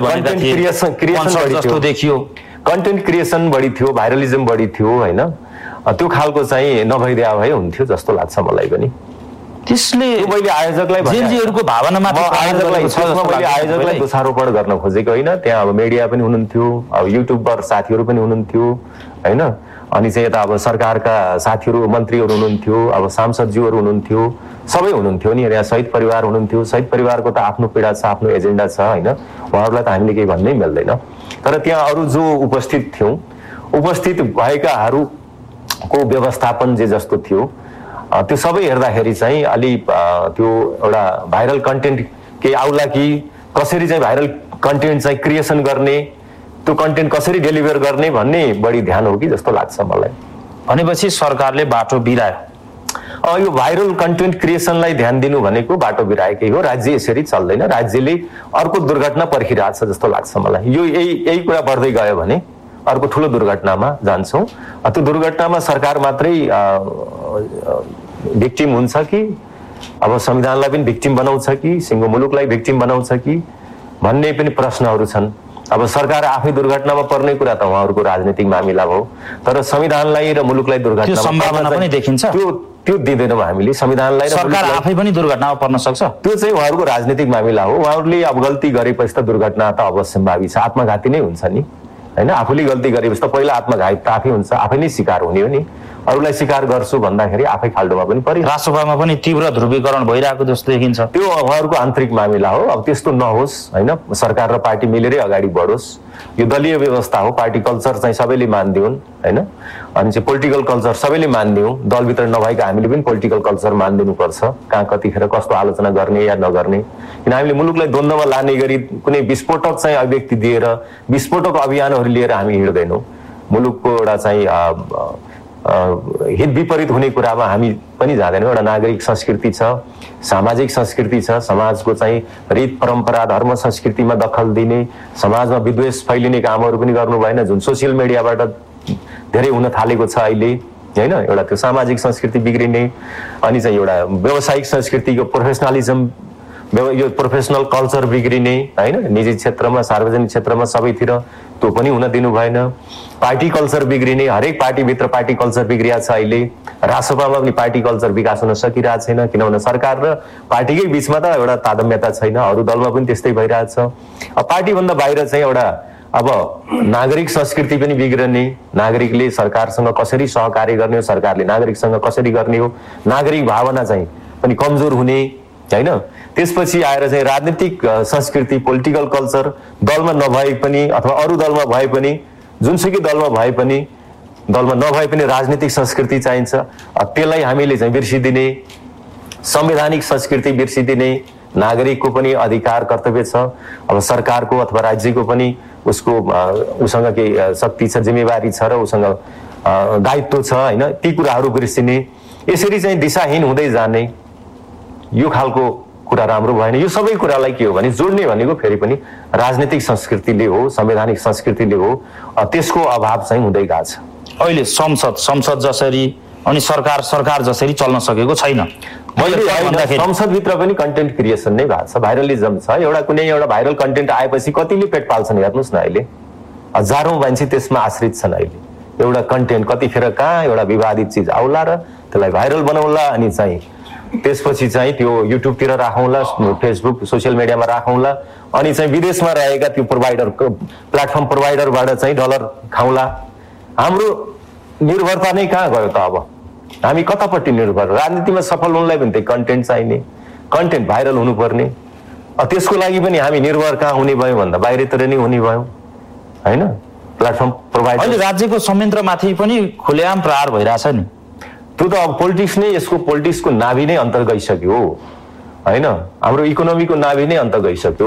कन्टेन्ट क्रिएसन बढी थियो, भाइरलिजम बढी थियो होइन। त्यो खालको चाहिँ नभइदिया भए हुन्थ्यो जस्तो लाग्छ मलाई पनि। त्यसले मैले आयोजकलाई आयोजकलाई दोषारोपण गर्न खोजेको होइन। त्यहाँ अब मिडिया पनि हुनुहुन्थ्यो, अब युट्युबर साथीहरू पनि हुनुहुन्थ्यो होइन, अनि चाहिँ यता अब सरकारका साथीहरू, मन्त्रीहरू हुनुहुन्थ्यो, अब सांसदज्यूहरू हुनुहुन्थ्यो, सबै हुनुहुन्थ्यो नि। यहाँ शहीद परिवार हुनुहुन्थ्यो, शहीद परिवारको त आफ्नो पीडा छ, आफ्नो एजेन्डा छ होइन, उहाँहरूलाई त हामीले केही भन्नै मिल्दैन। तर त्यहाँ अरू जो उपस्थित थियौँ, उपस्थित भएकाहरूको व्यवस्थापन जे जस्तो थियो, त्यो सबै हेर्दाखेरि चाहिँ अलि त्यो एउटा भाइरल कन्टेन्ट केही आउला कि, कसरी चाहिँ भाइरल कन्टेन्ट चाहिँ क्रिएसन गर्ने, त्यो कन्टेन्ट कसरी डेलिभर गर्ने भन्ने बढी ध्यान हो कि जस्तो लाग्छ मलाई। भनेपछि सरकारले बाटो बिरायो। यो भाइरल कन्टेन्ट क्रिएसनलाई ध्यान दिनु भनेको बाटो बिराएकै हो। राज्य यसरी चल्दैन, राज्यले अर्को दुर्घटना पर्खिरहेको छ जस्तो लाग्छ मलाई। यो यही कुरा बढ्दै गयो भने अर्को ठुलो दुर्घटनामा जान्छौँ। त्यो दुर्घटनामा सरकार मात्रै भिक्टिम हुन्छ कि अब संविधानलाई पनि भिक्टिम बनाउँछ कि सिङ्गो मुलुकलाई भिक्टिम बनाउँछ कि भन्ने पनि प्रश्नहरू छन्। अब सरकार आफै दुर्घटनामा पर्ने कुरा त उहाँहरूको राजनीतिक मामिला हो, तर संविधानलाई र मुलुकलाई दुर्घटना सम्भावना पनि देखिन्छ। त्यो दिँदैनौँ हामीले संविधानलाई। सरकार आफै पनि दुर्घटनामा पर्न सक्छ, त्यो चाहिँ उहाँहरूको राजनीतिक मामिला हो। उहाँहरूले अब गल्ती गरेपछि त दुर्घटना त अवश्यम्भावी छ, आत्मघाती नै हुन्छ नि होइन। आफूले गल्ती गरेपछि त पहिला आत्मघाती त आफै हुन्छ, आफै नै शिकार हुने हो नि। अरूलाई शिकार गर्छु भन्दाखेरि आफै खाल्डोमा पनि परि। राष्ट्रसभामा पनि तीव्र ध्रुवीकरण भइरहेको जस्तो देखिन्छ। त्यो उहाँहरूको आन्तरिक मामिला हो। अब त्यस्तो नहोस् होइन, सरकार र पार्टी मिलेरै अगाडि बढोस्। यो दलीय व्यवस्था हो, पार्टी कल्चर चाहिँ सबैले मानिदिउन् होइन। अनि चाहिँ पोलिटिकल कल्चर सबैले मानिदिउँ, दलभित्र नभएका हामीले पनि पोलिटिकल कल्चर मानिदिनुपर्छ, कहाँ कतिखेर कस्तो आलोचना गर्ने या नगर्ने। किन हामीले मुलुकलाई द्वन्द्वमा लाने गरी कुनै विस्फोटक चाहिँ अभिव्यक्ति दिएर विस्फोटक अभियानहरू लिएर हामी हिँड्दैनौँ। मुलुकको एउटा चाहिँ हित विपरीत हुने कुरामा हामी पनि जाँदैनौँ। एउटा नागरिक संस्कृति छ, सामाजिक संस्कृति छ, समाजको चाहिँ रीत परम्परा धर्म संस्कृतिमा दखल दिने, समाजमा विद्वेष फैलिने कामहरू पनि गर्नु भएन, जुन सोसियल मिडियाबाट धेरै हुन थालेको छ अहिले होइन। एउटा त्यो सामाजिक संस्कृति बिग्रिने, अनि चाहिँ एउटा व्यावसायिक संस्कृतिको प्रोफेसनलिजम, यो प्रोफेसनल कल्चर बिग्रिने होइन। निजी क्षेत्रमा सार्वजनिक क्षेत्रमा सबैतिर त्यो पनि हुन दिनु भएन। पार्टी कल्चर बिग्रिने, हरेक पार्टीभित्र पार्टी कल्चर बिग्रिया छ अहिले। राष्ट्रसभामा पनि पार्टी कल्चर विकास हुन सकिरहेको छैन, किनभने सरकार र पार्टीकै बिचमा त एउटा तादम्यता छैन। अरू दलमा पनि त्यस्तै भइरहेछ। अब पार्टीभन्दा बाहिर चाहिँ एउटा अब नागरिक संस्कृति पनि बिग्रने, नागरिकले सरकारसँग कसरी सहकार्य गर्ने हो, सरकारले नागरिकसँग कसरी गर्ने हो, नागरिक भावना चाहिँ पनि कमजोर हुने होइन। त्यसपछि आएर चाहिँ राजनीतिक संस्कृति पोलिटिकल कल्चर दलमा नभए पनि अथवा अरू दलमा भए पनि, जुनसुकै दलमा भए पनि, दलमा नभए पनि राजनीतिक संस्कृति चाहिन्छ। त्यसलाई हामीले चाहिँ बिर्सिदिने, संवैधानिक संस्कृति बिर्सिदिने, नागरिकको पनि अधिकार कर्तव्य छ। अब सरकारको अथवा राज्यको पनि उसँग केही शक्ति छ, जिम्मेवारी छ र उसँग दायित्व छ होइन। ती कुराहरू बिर्सिने, यसरी चाहिँ दिशाहीन हुँदै जाने, यो खालको कुरा राम्रो भएन। यो सबै कुरालाई के हो भने जोड्ने भनेको फेरि पनि राजनीतिक संस्कृतिले हो, संवैधानिक संस्कृतिले हो। त्यसको अभाव चाहिँ हुँदै गएको छ। अहिले संसद जसरी अनि सरकार जसरी चल्न सकेको छैन। संसदभित्र पनि कन्टेन्ट क्रिएसन नै भएको छ, भाइरलिजम छ। कुनै एउटा भाइरल कन्टेन्ट आएपछि कतिले पेट पाल्छन् हेर्नुहोस् न। अहिले हजारौं मान्छे त्यसमा आश्रित छन्। अहिले एउटा कन्टेन्ट कतिखेर कहाँ एउटा विवादित चिज आउला र त्यसलाई भाइरल बनाउला, अनि चाहिँ त्यसपछि चाहिँ त्यो युट्युबतिर राखौँला, फेसबुक सोसियल मिडियामा राखौँला, अनि चाहिँ विदेशमा रहेका त्यो प्लेटफर्म प्रोभाइडरबाट चाहिँ डलर खाउँला। हाम्रो निर्भरता नै कहाँ गयो त? अब हामी कतापट्टि निर्भर? राजनीतिमा सफल हुनलाई पनि त्यही कन्टेन्ट चाहिने, कन्टेन्ट भाइरल हुनुपर्ने। त्यसको लागि पनि हामी निर्भर कहाँ हुने भयो भन्दा बाहिरतिर नै हुने भयो होइन। प्लेटफर्म प्रोभाइडर अहिले राज्यको संयन्त्रमाथि पनि खुलेआम प्रहार भइरहेछ नि। त्यो त अब पोलिटिक्स नै, यसको पोलिटिक्सको नाभि नै अन्त गइसक्यो होइन। हाम्रो इकोनोमीको नाभि नै अन्त गइसक्यो।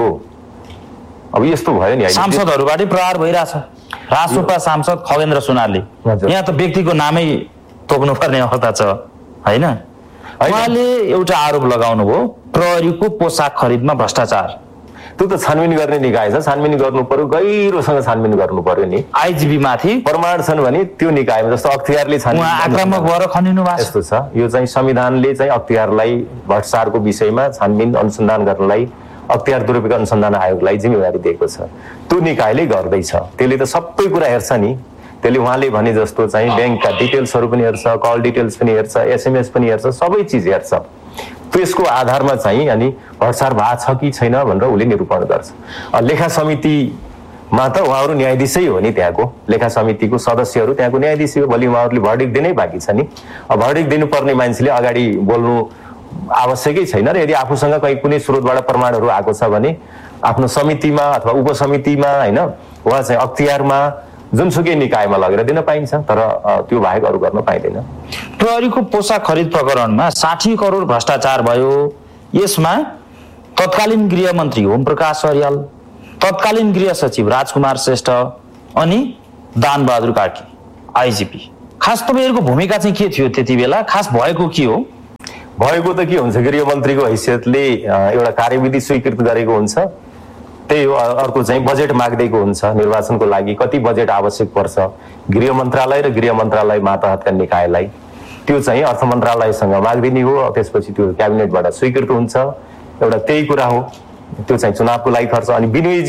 अब यस्तो भयो नि। सांसदहरूबाटै प्रहार भइरहेछ। राजसभा सांसद खगेन्द्र सुनारले यहाँ त व्यक्तिको नामै तोक्नुपर्ने अवस्था छ होइन। उहाँले एउटा आरोप लगाउनु भयो, प्रहरीको पोसाक खरिदमा भ्रष्टाचार। त्यो त छानबिन गर्ने निकाय छ, छानबिन गर्नु पर्यो, गहिरोसँग छानबिन गर्नु पर्यो नि। आइजिबी माथि प्रमाण छन् भने त्यो निकायमा, जस्तो अख्तियारले छानबिन आक्रामक भएर खनिनु भएको यस्तो छ। यो चाहिँ संविधानले चाहिँ अख्तियारलाई भ्रष्टाचारको विषयमा छानबिन अनुसन्धान गर्नलाई अख्तियार दुरुपयोग अनुसन्धान आयोगलाई जिम्मेवारी दिएको छ। त्यो निकायले गर्दैछ, त्यसले त सबै कुरा हेर्छ नि। त्यसले उहाँले भने जस्तो चाहिँ ब्याङ्कका डिटेल्सहरू पनि हेर्छ, कल डिटेल्स पनि हेर्छ, एसएमएस पनि हेर्छ, सबै चिज हेर्छ। त्यसको आधारमा चाहिँ अनि भ्रष्टाचार भएको छ कि छैन भनेर उसले निरूपण गर्छ। लेखा समितिमा त उहाँहरू न्यायाधीशै हो नि, त्यहाँको लेखा समितिको सदस्यहरू त्यहाँको न्यायाधीश हो। भोलि उहाँहरूले भर्डिक्ट दिनै बाँकी छ नि। भर्डिक्ट दिनुपर्ने मान्छेले अगाडि बोल्नु आवश्यकै छैन र यदि आफूसँग कुनै स्रोतबाट प्रमाणहरू आएको छ भने आफ्नो समितिमा अथवा उपसमितिमा होइन, उहाँ चाहिँ अख्तियारमा जुनसुकै निकायमा लगेर दिन पाइन्छ, तर त्यो बाहेक अरू गर्न पाइँदैन। प्रहरीको पोसाक खरिद प्रकरणमा 60 करोड भ्रष्टाचार भयो। यसमा तत्कालीन गृहमन्त्री ओम प्रकाश अर्याल, तत्कालीन गृह सचिव राजकुमार श्रेष्ठ अनि दानबहादुर कार्की आइजिपी। खास तपाईँहरूको भूमिका चाहिँ के थियो त्यति बेला? खास भएको के हो? भएको त के हुन्छ, गृहमन्त्रीको हैसियतले एउटा कार्यविधि स्वीकृत गरेको हुन्छ, त्यही हो। अर्को चाहिँ बजेट माग्दैको हुन्छ निर्वाचनको लागि, कति बजेट आवश्यक पर्छ गृह मन्त्रालय र गृह मन्त्रालय मातहतका निकायलाई, त्यो चाहिँ अर्थ मन्त्रालयसँग माग्दिने हो। त्यसपछि त्यो क्याबिनेटबाट स्वीकृत हुन्छ, एउटा त्यही कुरा हो। त्यो चाहिँ चुनावको लागि खर्च, अनि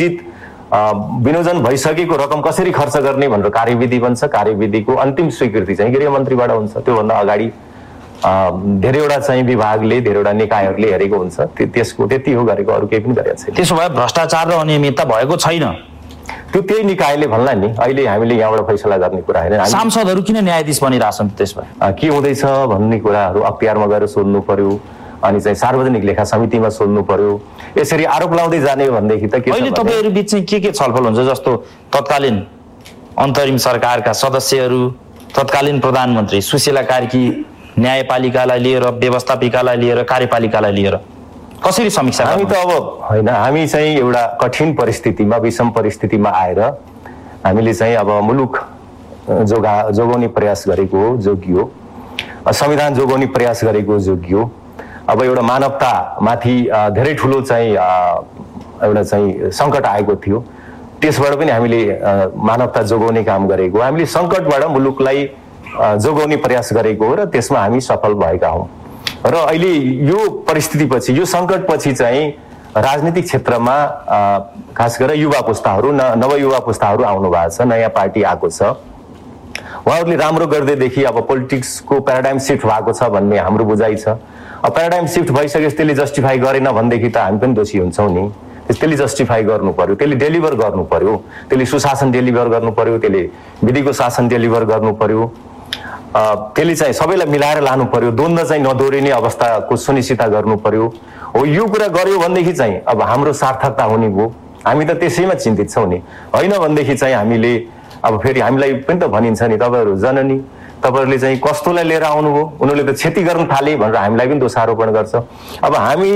विनियोजन भइसकेको रकम कसरी खर्च गर्ने भनेर कार्यविधि बन्छ। कार्यविधिको अन्तिम स्वीकृति चाहिँ गृहमन्त्रीबाट हुन्छ। त्योभन्दा अगाडि धेरैवटा चाहिँ विभागले, धेरैवटा निकायहरूले हेरेको हुन्छ। त्यसको त्यति हो गरेको, अरू केही पनि गरेको छैन। त्यसो भए भ्रष्टाचार र अनियमितता भएको छैन? त्यो त्यही निकायले भन्ला नि, अहिले हामीले यहाँबाट फैसला गर्ने कुरा होइन। सांसदहरू किन न्यायाधीश बनिरहेछन्? त्यसमा के हुँदैछ भन्ने कुराहरू अख्तियारमा गएर सोध्नु पर्यो, अनि चाहिँ सार्वजनिक लेखा समितिमा सोध्नु पर्यो। यसरी आरोप लाउँदै जाने हो भनेदेखि त के? अहिले तपाईँहरू बीच चाहिँ के छलफल हुन्छ? जस्तो तत्कालीन अन्तरिम सरकारका सदस्यहरू, तत्कालीन प्रधानमन्त्री सुशीला कार्की, न्यायपालिकालाई लिएर, व्यवस्थापिकालाई लिएर, कार्यपालिकालाई लिएर कसरी समीक्षा? हामी त अब होइन, हामी चाहिँ एउटा कठिन परिस्थितिमा, विषम परिस्थितिमा आएर हामीले चाहिँ अब मुलुक जोगाउने प्रयास गरेको जोगियो, संविधान जोगाउने प्रयास गरेको जोगियो। अब एउटा मानवतामाथि धेरै ठुलो चाहिँ एउटा चाहिँ सङ्कट आएको थियो, त्यसबाट पनि हामीले मानवता जोगाउने काम गरेको, हामीले सङ्कटबाट मुलुकलाई जोगाउने प्रयास गरेको हो र त्यसमा हामी सफल भएका हौँ। र अहिले यो परिस्थितिपछि, यो सङ्कटपछि चाहिँ राजनीतिक क्षेत्रमा खास गरेर युवा पुस्ताहरू, नवयुवा पुस्ताहरू आउनु भएको छ, नयाँ पार्टी आएको छ। उहाँहरूले राम्रो गर्दैदेखि अब पोलिटिक्सको प्याराडाइम सिफ्ट भएको छ भन्ने हाम्रो बुझाइ छ। अब प्याराडाइम सिफ्ट भइसकेपछि त्यसले जस्टिफाई गरेन भनेदेखि त हामी पनि दोषी हुन्छौँ नि। त्यसले जस्टिफाई गर्नु पर्यो, त्यसले डेलिभर गर्नु पर्यो, त्यसले सुशासन डेलिभर गर्नु पर्यो, त्यसले विधिको शासन डेलिभर गर्नु पर्यो, त्यसले चाहिँ सबैलाई मिलाएर लानु पर्यो, द्वन्द्व चाहिँ नदोहोरिने अवस्थाको सुनिश्चितता गर्नु पर्यो। हो, यो कुरा गर्यो भनेदेखि चाहिँ अब हाम्रो सार्थकता हुने भयो। हामी त त्यसैमा चिन्तित छौँ नि। होइन भनेदेखि चाहिँ हामीले अब फेरि हामीलाई पनि त भनिन्छ नि, तपाईँहरू जननी, तपाईँहरूले चाहिँ कस्तोलाई लिएर आउनुभयो, उनीहरूले त क्षति गर्न थाले भनेर हामीलाई पनि दोषारोपण गर्छ। अब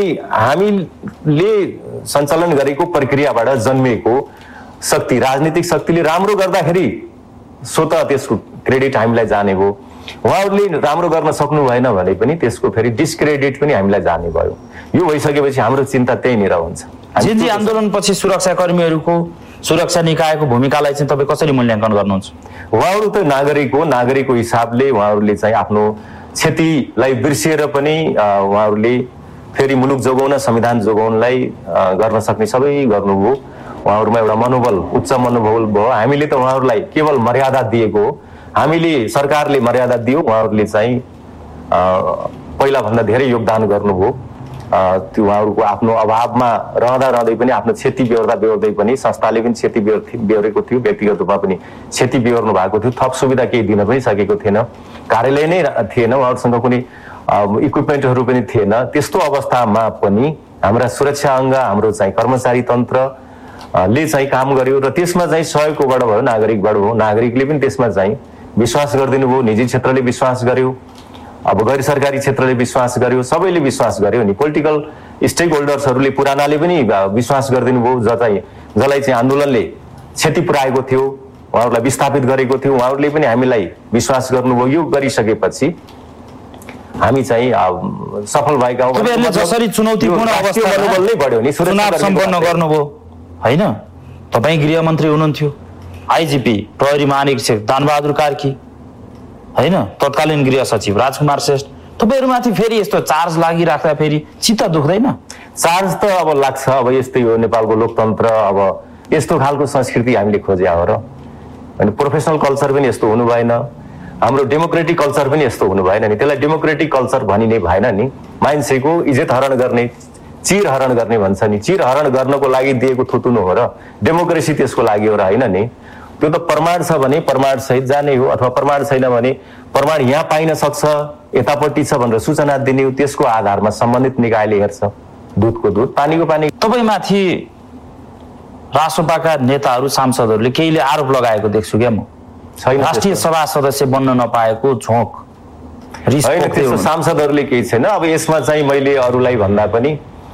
हामीले सञ्चालन गरेको प्रक्रियाबाट जन्मिएको शक्ति, राजनीतिक शक्तिले राम्रो गर्दाखेरि स्वतः त्यसको क्रेडिट हामीलाई जाने भयो। उहाँहरूले राम्रो गर्न सक्नु भएन भने पनि त्यसको फेरि डिस्क्रेडिट पनि हामीलाई जाने भयो। यो भइसकेपछि हाम्रो चिन्ता त्यहीँनिर हुन्छ। जेन्जी आन्दोलनपछि सुरक्षाकर्मीहरूको, सुरक्षा निकायको भूमिकालाई चाहिँ तपाईँ कसरी मूल्याङ्कन गर्नुहुन्छ? उहाँहरू त नागरिकको हिसाबले उहाँहरूले चाहिँ आफ्नो क्षतिलाई बिर्सिएर पनि उहाँहरूले फेरि मुलुक जोगाउन, संविधान जोगाउनलाई गर्न सक्ने सबै गर्नुभयो। उहाँहरूमा एउटा मनोबल, उच्च मनोबल भयो। हामीले त उहाँहरूलाई केवल मर्यादा दिएको हो, हामीले सरकारले मर्यादा दियो, उहाँहरूले चाहिँ पहिलाभन्दा धेरै योगदान गर्नुभयो। त्यो उहाँहरूको आफ्नो अभावमा रहँदै पनि, आफ्नो क्षति बेहोर्दै पनि, संस्थाले पनि क्षति बेहोरेको थियो, व्यक्तिगत रूपमा पनि क्षति बेहोर्नु भएको थियो। थप सुविधा केही दिन पनि सकेको थिएन, कार्यालय नै थिएन, उहाँहरूसँग कुनै इक्विपमेन्टहरू पनि थिएन। त्यस्तो अवस्थामा पनि हाम्रा सुरक्षा अङ्ग, हाम्रो चाहिँ कर्मचारी तन्त्रले चाहिँ काम गर्यो र त्यसमा चाहिँ सहयोगबाट भयो, नागरिकबाट भयो। नागरिकले पनि त्यसमा चाहिँ विश्वास गरिदिनु भयो, निजी क्षेत्रले विश्वास गर्यो, अब गैर सरकारी क्षेत्रले विश्वास गर्यो, सबैले विश्वास गर्यो नि। पोलिटिकल स्टेक होल्डर्सहरूले, पुरानाले पनि विश्वास गरिदिनु भयो, जसलाई चाहिँ आन्दोलनले क्षति पुर्याएको थियो, उहाँहरूलाई विस्थापित गरेको थियो, उहाँहरूले पनि हामीलाई विश्वास गर्नुभयो। यो गरिसकेपछि हामी चाहिँ सफल भएका हौँ। तपाईँहरूले जसरी चुनौतीपूर्ण अवस्थामा चुनाव सम्पन्न गर्नुभयो होइन? तपाईँ गृहमन्त्री हुनुहुन्थ्यो, आइजिपी प्रहरी महानिरीक्षक दानबहादुर कार्की होइन, तत्कालीन गृह सचिव राजकुमार श्रेष्ठ, तपाईँहरूमाथि फेरि यस्तो चार्ज लागिराख्दा फेरि चित्त दुख्दैन? चार्ज त अब लाग्छ। अब यस्तै हो नेपालको लोकतन्त्र, अब यस्तो खालको संस्कृति हामीले खोज्या हो र। अनि प्रोफेसनल कल्चर पनि यस्तो हुनु भएन, हाम्रो डेमोक्रेटिक कल्चर पनि यस्तो हुनु भएन नि। त्यसलाई डेमोक्रेटिक कल्चर भनिने भएन नि। मान्छेको इज्जत हरण गर्ने, चिर हरण गर्ने भन्छ नि। चिर हरण गर्नको लागि दिएको थुतुनु हो र डेमोक्रेसी त्यसको लागि हो र होइन नि। त्यो त प्रमाण छ भने प्रमाण सहित जाने हो, अथवा प्रमाण छैन भने प्रमाण यहाँ पाइन सक्छ, यतापट्टि छ भनेर सूचना दिने हो। त्यसको आधारमा सम्बन्धित निकायले हेर्छ। दुधको दुध, पानीको पानी। तपाईँमाथि रासोपाका नेताहरू, सांसदहरूले केहीले आरोप लगाएको देख्छु क्या म। राष्ट्रिय सभा सदस्य बन्न नपाएको झोक, होइन, त्यस्तो सांसदहरूले केही छैन। अब यसमा चाहिँ मैले अरूलाई भन्दा पनि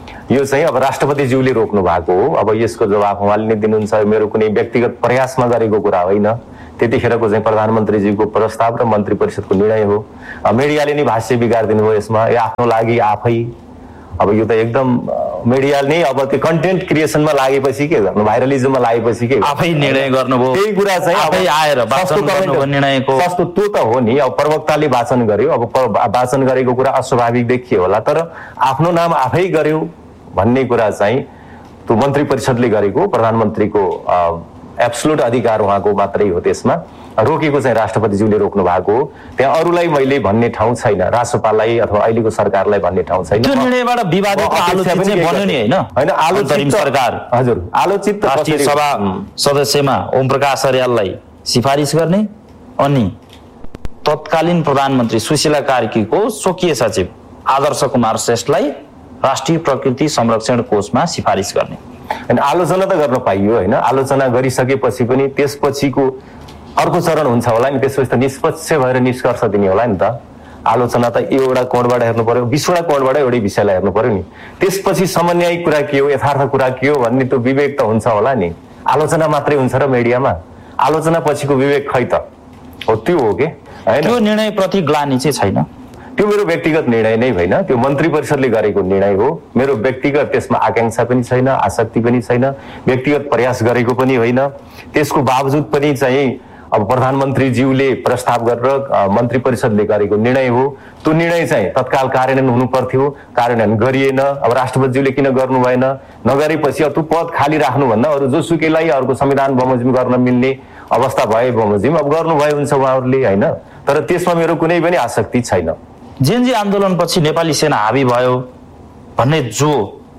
यो चाहिँ अब राष्ट्रपतिज्यूले रोक्नु भएको हो। अब यसको जवाफ उहाँले नै दिनुहुन्छ, मेरो कुनै व्यक्तिगत प्रयासमा गरेको कुरा होइन। त्यतिखेरको चाहिँ प्रधानमन्त्रीज्यूको प्रस्ताव र मन्त्री परिषदको निर्णय हो। मिडियाले नै भाष्य बिगारिदिनु भयो यसमा, यो आफ्नो लागि आफै। अब यो त एकदम मिडियाले नै अब त्यो कन्टेन्ट क्रिएसनमा लागेपछि के गर्नु, भाइरलिजममा लागेपछि के आफै निर्णय गर्नुभयो। त्यही कुरा चाहिँ आफै आएर वाचन गर्नुभयो निर्णयको। सस्तो त्यो त हो नि, अब प्रवक्ताले वाचन गर्यो, अब वाचन गरेको कुरा अस्वाभाविक देखियो होला, तर आफ्नो नाम आफै गर्यो भन्ने कुरा चाहिँ त्यो मन्त्री परिषदले गरेको, प्रधानमन्त्रीको एब्सोल्युट अधिकार उहाँको मात्रै हो। त्यसमा रोकेको चाहिँ राष्ट्रपतिज्यूले रोक्नु भएको हो। त्यहाँ अरूलाई मैले भन्ने ठाउँ छैन, राष्ट्रपाललाई अथवा अहिलेको सरकारलाई भन्ने ठाउँ छैन। त्यो निर्णयबाट विवादित र आलोचित चाहिँ बन्यो नि हैन? हैन, आलोचित सरकार हजुर आलोचित राष्ट्रिय सभा सदस्यमा ओम प्रकाश अर्याललाई सिफारिस गर्ने अनि तत्कालीन प्रधानमन्त्री सुशीला कार्कीको स्वकीय सचिव आदर्श कुमार श्रेष्ठलाई राष्ट्रिय प्रकृति संरक्षण कोषमा सिफारिस गर्ने। अनि आलोचना त गर्न पाइयो होइन, आलोचना गरिसकेपछि पनि त्यसपछिको अर्को चरण हुन्छ होला नि, त्यसपछि त निष्पक्ष भएर निष्कर्ष दिने होला नि त। आलोचना त एउटा कोणबाट हेर्नु पर्यो, 20वटा कोणबाट एउटै विषयलाई हेर्नु पर्यो नि। त्यसपछि समन्वयिक कुरा के हो, यथार्थ कुरा के हो भन्ने त्यो विवेक त हुन्छ होला नि। आलोचना मात्रै हुन्छ र मिडियामा, आलोचना पछिको विवेक खै त हो, त्यो हो के हैन? त्यो निर्णय प्रति ग्लानि चाहिँ छैन। त्यो मेरो व्यक्तिगत निर्णय नै होइन, त्यो मन्त्री परिषदले गरेको निर्णय हो। मेरो व्यक्तिगत त्यसमा आकांक्षा पनि छैन, आसक्ति पनि छैन, व्यक्तिगत प्रयास गरेको पनि होइन। त्यसको बावजुद पनि चाहिँ अब प्रधानमन्त्रीज्यूले प्रस्ताव गरेर मन्त्री परिषदले गरेको निर्णय हो। त्यो निर्णय चाहिँ तत्काल कार्यान्वयन हुनु पर्थ्यो, कार्यान्वयन गरिएन। अब राष्ट्रपतिज्यूले किन गर्नु भएन? नगरेपछि त्यो पद खाली राख्नुभन्दा अरू जोसुकैलाई अर्को संविधान बमोजिम गर्न मिल्ने अवस्था भए बमोजिम अब गर्नुभयो हुन्छ उहाँहरूले होइन। तर त्यसमा मेरो कुनै पनि आसक्ति छैन। जेएनजी आन्दोलनपछि नेपाली सेना हावी भयो भन्ने जो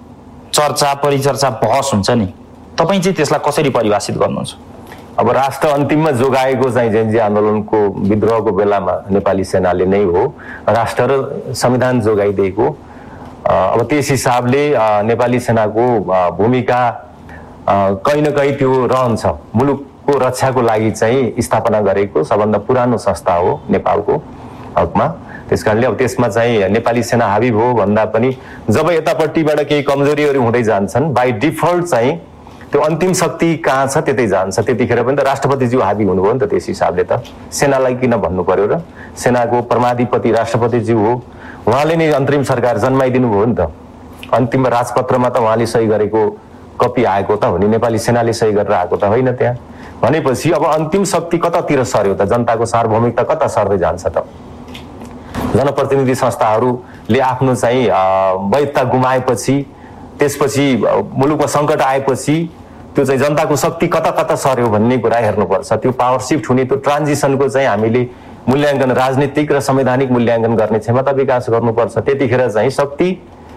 चर्चा परिचर्चा बहस हुन्छ नि, तपाईँ चाहिँ त्यसलाई कसरी परिभाषित गर्नुहुन्छ? अब राष्ट्र अन्तिममा जोगाएको चाहिँ जेएनजी आन्दोलनको विद्रोहको बेलामा नेपाली सेनाले नै हो, राष्ट्र र संविधान जोगाइदिएको। अब त्यस हिसाबले नेपाली सेनाको भूमिका कहीँ न कहीँ त्यो रहन्छ। मुलुकको रक्षाको लागि चाहिँ स्थापना गरेको सबभन्दा पुरानो संस्था हो नेपालको हकमा। त्यस कारणले अब त्यसमा चाहिँ नेपाली सेना हावी भयो भन्दा पनि जब यतापट्टिबाट केही कमजोरीहरू हुँदै जान्छन्, बाई डिफल्ट चाहिँ त्यो अन्तिम शक्ति कहाँ छ त्यतै जान्छ। त्यतिखेर पनि त राष्ट्रपतिज्यू हावी हुनुभयो नि त। त्यस हिसाबले त सेनालाई किन भन्नु पर्यो र? सेनाको परमाधिपति राष्ट्रपतिज्यू हो, उहाँले नै अन्तरिम सरकार जन्माइदिनु भयो नि त। अन्तिम राजपत्रमा त उहाँले सही गरेको कपी आएको त हो नि, नेपाली सेनाले सही गरेर आएको त होइन। त्यहाँ भनेपछि अब अन्तिम शक्ति कतातिर सर्यो त? जनताको सार्वभौमिकता कता सर्दै जान्छ त? जनप्रतिनिधि संस्थाहरूले आफ्नो चाहिँ वैधता गुमाएपछि, त्यसपछि मुलुकमा सङ्कट आएपछि त्यो चाहिँ जनताको शक्ति कता कता सर्यो भन्ने कुरा हेर्नुपर्छ। त्यो पावर सिफ्ट हुने, त्यो ट्रान्जिसनको चाहिँ हामीले मूल्याङ्कन, राजनीतिक र संवैधानिक मूल्याङ्कन गर्ने क्षमता विकास गर्नुपर्छ। त्यतिखेर चाहिँ शक्ति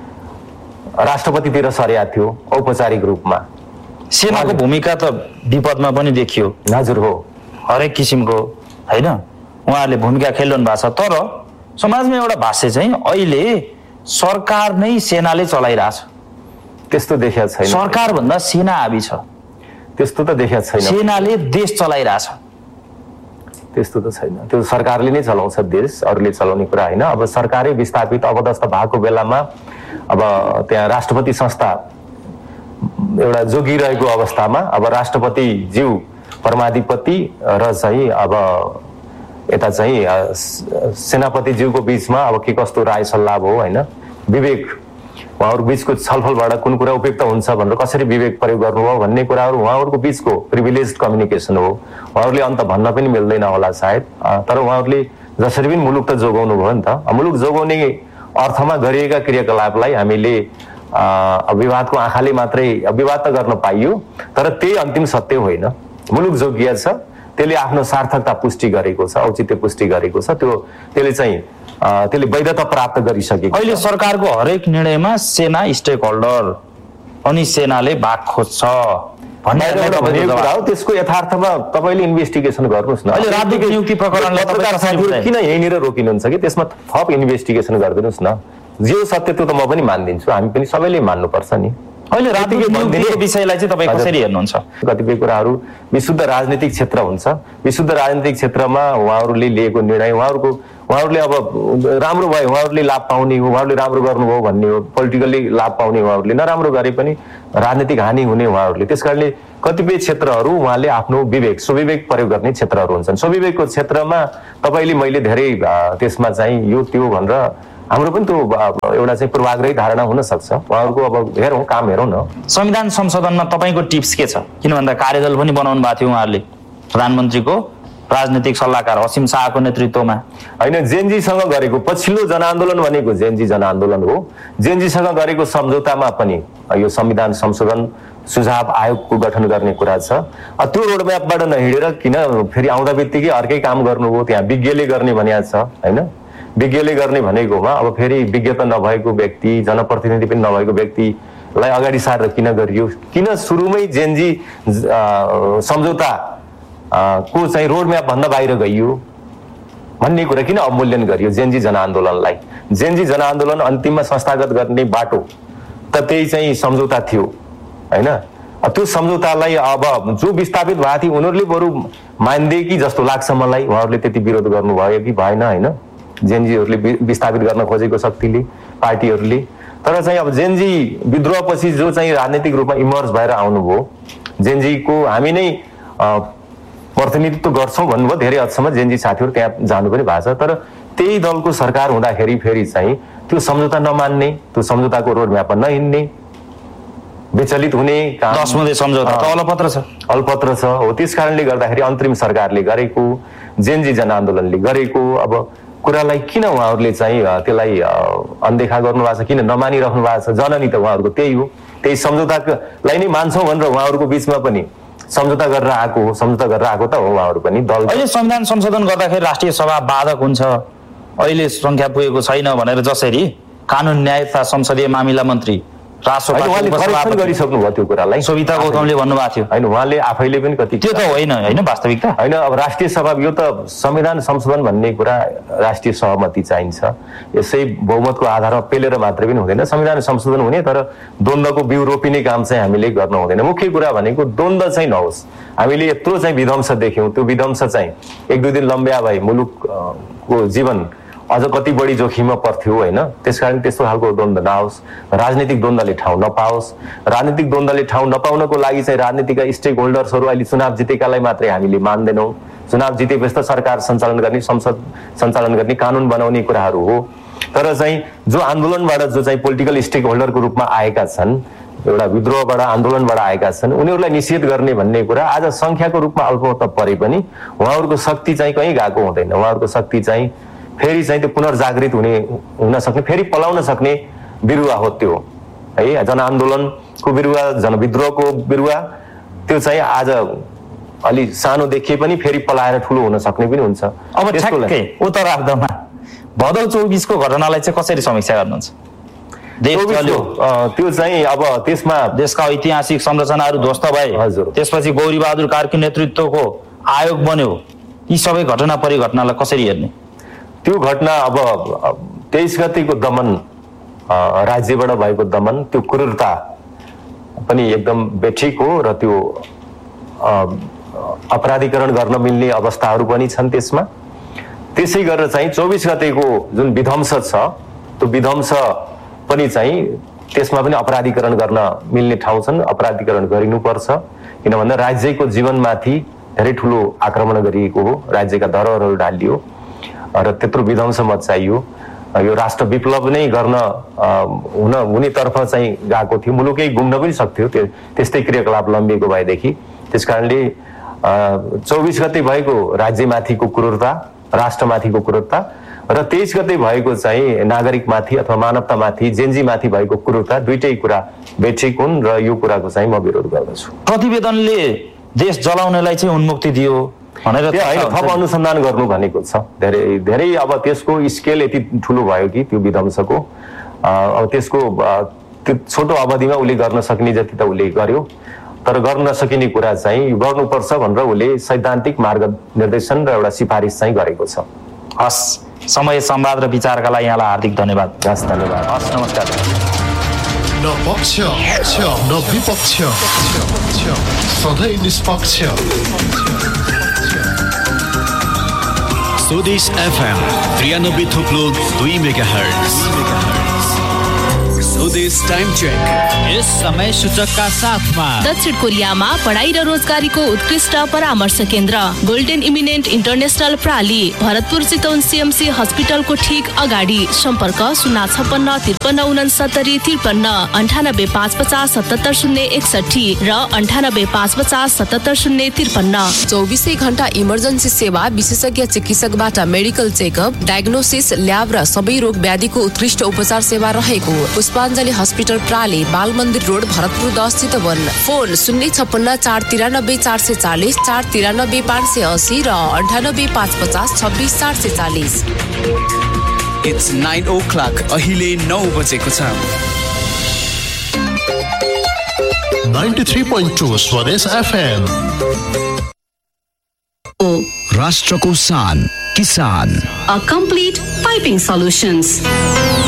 राष्ट्रपतितिर सरेको थियो औपचारिक रूपमा। सेनाको भूमिका त विपदमा पनि देखियो। हजुर हो, हरेक किसिमको होइन, उहाँहरूले भूमिका खेलिरहनु भएको छ। तर समाजमा एउटा भाष्य चाहिँ अहिले सरकार नै सेनाले चलाइरहेछ। त्यस्तो देखिया छैन। सरकार भन्दा सेना हावी छ, त्यस्तो त देखिया छैन। सेनाले देश चलाइरहेछ, त्यस्तो त छैन। त्यो सरकारले नै चलाउँछ देश, अरूले चलाउने कुरा होइन। अब सरकारै विस्थापित अवदस्त भएको बेलामा अब त्यहाँ राष्ट्रपति संस्था एउटा जोगिरहेको अवस्थामा अब राष्ट्रपतिज्यू परमाधिपति र चाहिँ अब यता चाहिँ सेनापतिज्यूको बिचमा अब के कस्तो राय सल्लाह भयो होइन, विवेक उहाँहरू बिचको छलफलबाट कुन कुरा उपयुक्त हुन्छ भनेर कसरी विवेक प्रयोग गर्नुभयो भन्ने कुराहरू उहाँहरूको बिचको प्रिभिलेज कम्युनिकेसन हो। उहाँहरूले अन्त भन्न पनि मिल्दैन होला सायद, तर उहाँहरूले जसरी पनि मुलुक त जोगाउनु भयो नि त। मुलुक जोगाउने अर्थमा गरिएका क्रियाकलापलाई हामीले विवादको आँखाले मात्रै विवाद त गर्न पाइयो, तर त्यही अन्तिम सत्य होइन। मुलुक जोगिया छ, त्यसले आफ्नो सार्थकता पुष्टि गरेको छ, औचित्य पुष्टि गरेको छ। त्यसले चाहिँ त्यसले वैधता प्राप्त गरिसकेको। अहिले सरकारको हरेक निर्णयमा सेना स्टेक होल्डर अनि सेनाले भाग खोज्छ भन्ने कुरा हो। त्यसको यथार्थमा तपाईँले इन्भेस्टिगेसन गर्नुहोस् न। अहिले राजनीतिक नियुक्ति प्रकरणलाई किन यहीँनिर रोकिनुहुन्छ कि त्यसमा थप इन्भेस्टिगेसन गरिदिनुहोस् न। जे सत्य त्यो त म पनि मानिदिन्छु, हामी पनि सबैले मान्नुपर्छ नि। अहिले राजनीतिक नियुक्तिको विषयलाई चाहिँ तपाईँ कसरी हेर्नुहुन्छ? कतिपय कुराहरू विशुद्ध राजनीतिक क्षेत्र हुन्छ। विशुद्ध राजनीतिक क्षेत्रमा उहाँहरूले लिएको निर्णय, उहाँहरूले अब राम्रो भयो उहाँहरूले लाभ पाउने हो, उहाँहरूले राम्रो गर्नुभयो भन्ने हो, पोलिटिकल्ली लाभ पाउने उहाँहरूले, नराम्रो गरे पनि राजनीतिक हानि हुने उहाँहरूले। त्यसकारणले कतिपय क्षेत्रहरू उहाँले आफ्नो विवेक स्वविवेक प्रयोग गर्ने क्षेत्रहरू हुन्छन्। स्वविवेकको क्षेत्रमा तपाईँले मैले धेरै त्यसमा चाहिँ यो त्यो भनेर हाम्रो पनि त्यो एउटा चाहिँ पूर्वाग्रही धारणा हुन सक्छ। उहाँहरूको अब हेरौँ, काम हेरौँ न। संविधान संशोधनमा तपाईँको टिप्स के छ? किन भन्दा कार्यदल पनि बनाउनु भएको थियो उहाँहरूले, प्रधानमन्त्रीको राजनीतिक सल्लाहकार असीम शाहको नेतृत्वमा। होइन, जेनजीसँग गरेको पछिल्लो जनआन्दोलन भनेको जेनजी जनआन्दोलन हो। जेनजीसँग गरेको सम्झौतामा पनि यो संविधान संशोधन सुझाव आयोगको गठन गर्ने कुरा छ। त्यो रोडम्यापबाट नहिँडेर किन फेरि आउँदा बित्तिकै अर्कै काम गर्नुभयो? त्यहाँ विज्ञले गर्ने भनिएको छ होइन, विज्ञले गर्ने भनेकोमा अब फेरि विज्ञता नभएको व्यक्ति, जनप्रतिनिधि पनि नभएको व्यक्तिलाई अगाडि सारेर किन गरियो? किन सुरुमै जेनजी सम्झौता को चाहिँ रोडम्याप भन्दा बाहिर गइयो भन्ने कुरा किन अवमूल्यन गरियो जेनजी जनआन्दोलनलाई? जेनजी जनआन्दोलन अन्तिममा संस्थागत गर्ने बाटो त त्यही चाहिँ सम्झौता थियो होइन। त्यो सम्झौतालाई अब जो विस्थापित भएको थियो उनीहरूले बरु मान्दे कि जस्तो लाग्छ मलाई। उहाँहरूले त्यति विरोध गर्नुभयो कि भएन होइन, जेनजीहरूले विस्थापित गर्न खोजेको शक्तिले, पार्टीहरूले। तर चाहिँ अब जेनजी विद्रोहपछि जो चाहिँ राजनीतिक रूपमा इमर्ज भएर आउनुभयो, जेनजीको हामी नै प्रतिनिधित्व गर्छौँ भन्नुभयो धेरै हदसम्म जेनजी साथीहरू, त्यहाँ जानु पनि भएको छ। तर त्यही दलको सरकार हुँदाखेरि फेरि चाहिँ त्यो सम्झौता नमान्ने, त्यो सम्झौताको रोडम्यापमा नहिँड्ने, विचलित हुने काम। 10 मुदे सम्झौता त अलपत्र छ, अलपत्र छ हो। त्यस कारणले गर्दाखेरि अन्तरिम सरकारले गरेको, जेनजी जनआन्दोलनले गरेको अब कुरालाई किन उहाँहरूले चाहिँ त्यसलाई अनदेखा गर्नु भएको छ, किन नमानिराख्नु भएको छ? जननी त उहाँहरूको त्यही हो, त्यही सम्झौतालाई नै मान्छौँ भनेर उहाँहरूको बिचमा पनि सम्झौता गरेर आएको हो, सम्झौता गरेर आएको त हो उहाँहरू पनि दल। अहिले संविधान संशोधन गर्दाखेरि राष्ट्रिय सभा बाधक हुन्छ, अहिले संख्या पुगेको छैन भनेर जसरी कानुन न्याय तथा संसदीय मामिला मन्त्री गरिसक्नु भयो त्यो कुरालाई सविता गौतमले भन्नुभएको थियो होइन, उहाँले आफैले पनि कति त्यो त होइन होइन वास्तविकता होइन। अब राष्ट्रिय सभा यो त संविधान संशोधन भन्ने कुरा राष्ट्रिय सहमति चाहिन्छ। यसै बहुमतको आधारमा पेलेर मात्रै पनि हुँदैन संविधान संशोधन हुने, तर द्वन्द्वको बिउ रोपिने काम चाहिँ हामीले गर्न हुँदैन। मुख्य कुरा भनेको द्वन्द्व चाहिँ नहोस्। हामीले यत्रो चाहिँ विध्वंस देख्यौँ, त्यो विध्वंस चाहिँ 1-2 दिन लम्ब्या भए मुलुकको जीवन अझ कति बढी जोखिममा पर्थ्यो होइन। त्यसकारण त्यस्तो खालको द्वन्द्व नहोस्, राजनीतिक द्वन्द्वले ठाउँ नपाओस्। राजनीतिक द्वन्द्वले ठाउँ नपाउनको लागि चाहिँ राजनीतिका स्टेक होल्डर्सहरू अहिले चुनाव जितेकालाई मात्रै हामीले मान्दैनौँ। चुनाव जितेपछि त सरकार सञ्चालन गर्ने, संसद सञ्चालन गर्ने, कानुन बनाउने कुराहरू हो। तर चाहिँ जो आन्दोलनबाट जो चाहिँ पोलिटिकल स्टेक होल्डरको रूपमा आएका छन्, एउटा विद्रोहबाट आन्दोलनबाट आएका छन्, उनीहरूलाई निषेध गर्ने भन्ने कुरा आज संख्याको रूपमा अल्प परे पनि उहाँहरूको शक्ति चाहिँ कहीँ गएको हुँदैन। उहाँहरूको शक्ति चाहिँ फेरि चाहिँ त्यो पुनर्जागृत हुन सक्ने, फेरि पलाउन सक्ने बिरुवा हो त्यो है। जनआन्दोलनको बिरुवा, जनविद्रोहको बिरुवा त्यो चाहिँ आज अलि सानो देखिए पनि फेरि पलाएर ठुलो हुन सक्ने पनि हुन्छ। अब ठ्याक्कै उत्तरार्धमा भदौ 24 को घटनालाई चाहिँ कसरी समीक्षा गर्नुहुन्छ? त्यो चाहिँ अब त्यसमा देशका ऐतिहासिक संरचनाहरू ध्वस्त भए, त्यसपछि गौरी बहादुर कार्की नेतृत्वको आयोग बन्यो, यी सबै घटना परिघटनालाई कसरी हेर्ने? त्यो घटना अब 23 गतेको दमन, राज्यबाट भएको दमन, त्यो क्रूरता पनि एकदम बेठिक हो र त्यो अपराधीकरण गर्न मिल्ने अवस्थाहरू पनि छन् त्यसमा। त्यसै गरेर चाहिँ 24 गतेको जुन विध्वंस छ त्यो विध्वंस पनि चाहिँ त्यसमा पनि अपराधीकरण गर्न मिल्ने ठाउँ छन्, अपराधीकरण गरिनुपर्छ। किन भन्दा राज्यको जीवनमाथि धेरै ठुलो आक्रमण गरिएको हो, राज्यका धरोहरहरू ढालियो र त्यत्रो विध्वंस मचाइयो। यो राष्ट्र विप्लव नै गर्न हुनेतर्फ चाहिँ गएको थियो, मुलुकै गुम्न पनि सक्थ्यो त्यस्तै क्रियाकलाप लम्बिएको भएदेखि। त्यस कारणले 24 गते भएको राज्यमाथिको क्रूरता, राष्ट्रमाथिको क्रूरता र 23 गते भएको चाहिँ नागरिकमाथि अथवा मानवतामाथि, जेनजीमाथि भएको क्रूरता, दुईटै कुरा बेठिक हुन् र यो कुराको चाहिँ म विरोध गर्दछु। प्रतिवेदनले देश जलाउनेलाई चाहिँ उन्मुक्ति दियो भनेर थप अनुसन्धान गर्नु भनेको छ। धेरै धेरै अब त्यसको स्केल यति ठुलो भयो कि त्यो विध्वंसको अब त्यसको त्यो छोटो अवधिमा उसले गर्न सक्ने जति त उसले गर्यो, तर गर्न नसकिने कुरा चाहिँ गर्नुपर्छ भनेर उसले सैद्धान्तिक मार्गनिर्देशन र एउटा सिफारिस चाहिँ गरेको छ। हस्, समय, संवाद र विचारका लागि यहाँलाई हार्दिक धन्यवाद। हस्, धन्यवाद। हस्, नमस्कार। न पक्ष न विपक्ष, सधैँ निष्पक्ष। स्वदेश FM 93.2 मेगाहर्ट्ज। स्वदेश टाइम चेक यस समय सूचकका साथमा दक्षिण कोरियामा पढाइ र रोजगारीको उत्कृष्ट परामर्श केन्द्र golden eminent international प्राली, Bharatpur Chitwan CMC हस्पिटलको ठीक अगाडि। सम्पर्क 056 53 69 53 98 550 77 061 र 98 550 77 053। 24 घण्टा इमर्जेन्सी सेवा, विशेषज्ञ चिकित्सकबाट मेडिकल चेकअप, डायग्नोसिस, ल्याब र सबै रोग व्याधिको उत्कृष्ट उपचार सेवा रहेको पुष्पाञ्जली हस्पिटल प्राली, बाल मन्दिर रोड, भरतपुर 10 चितवन। फोन 056 493 440 493 580 र 98 550 26 440। It's 9 o'clock. अहिले 9 बजेको छ। 93.2 स्वदेश FM। राष्ट्रको शान किसान। A complete piping solutions.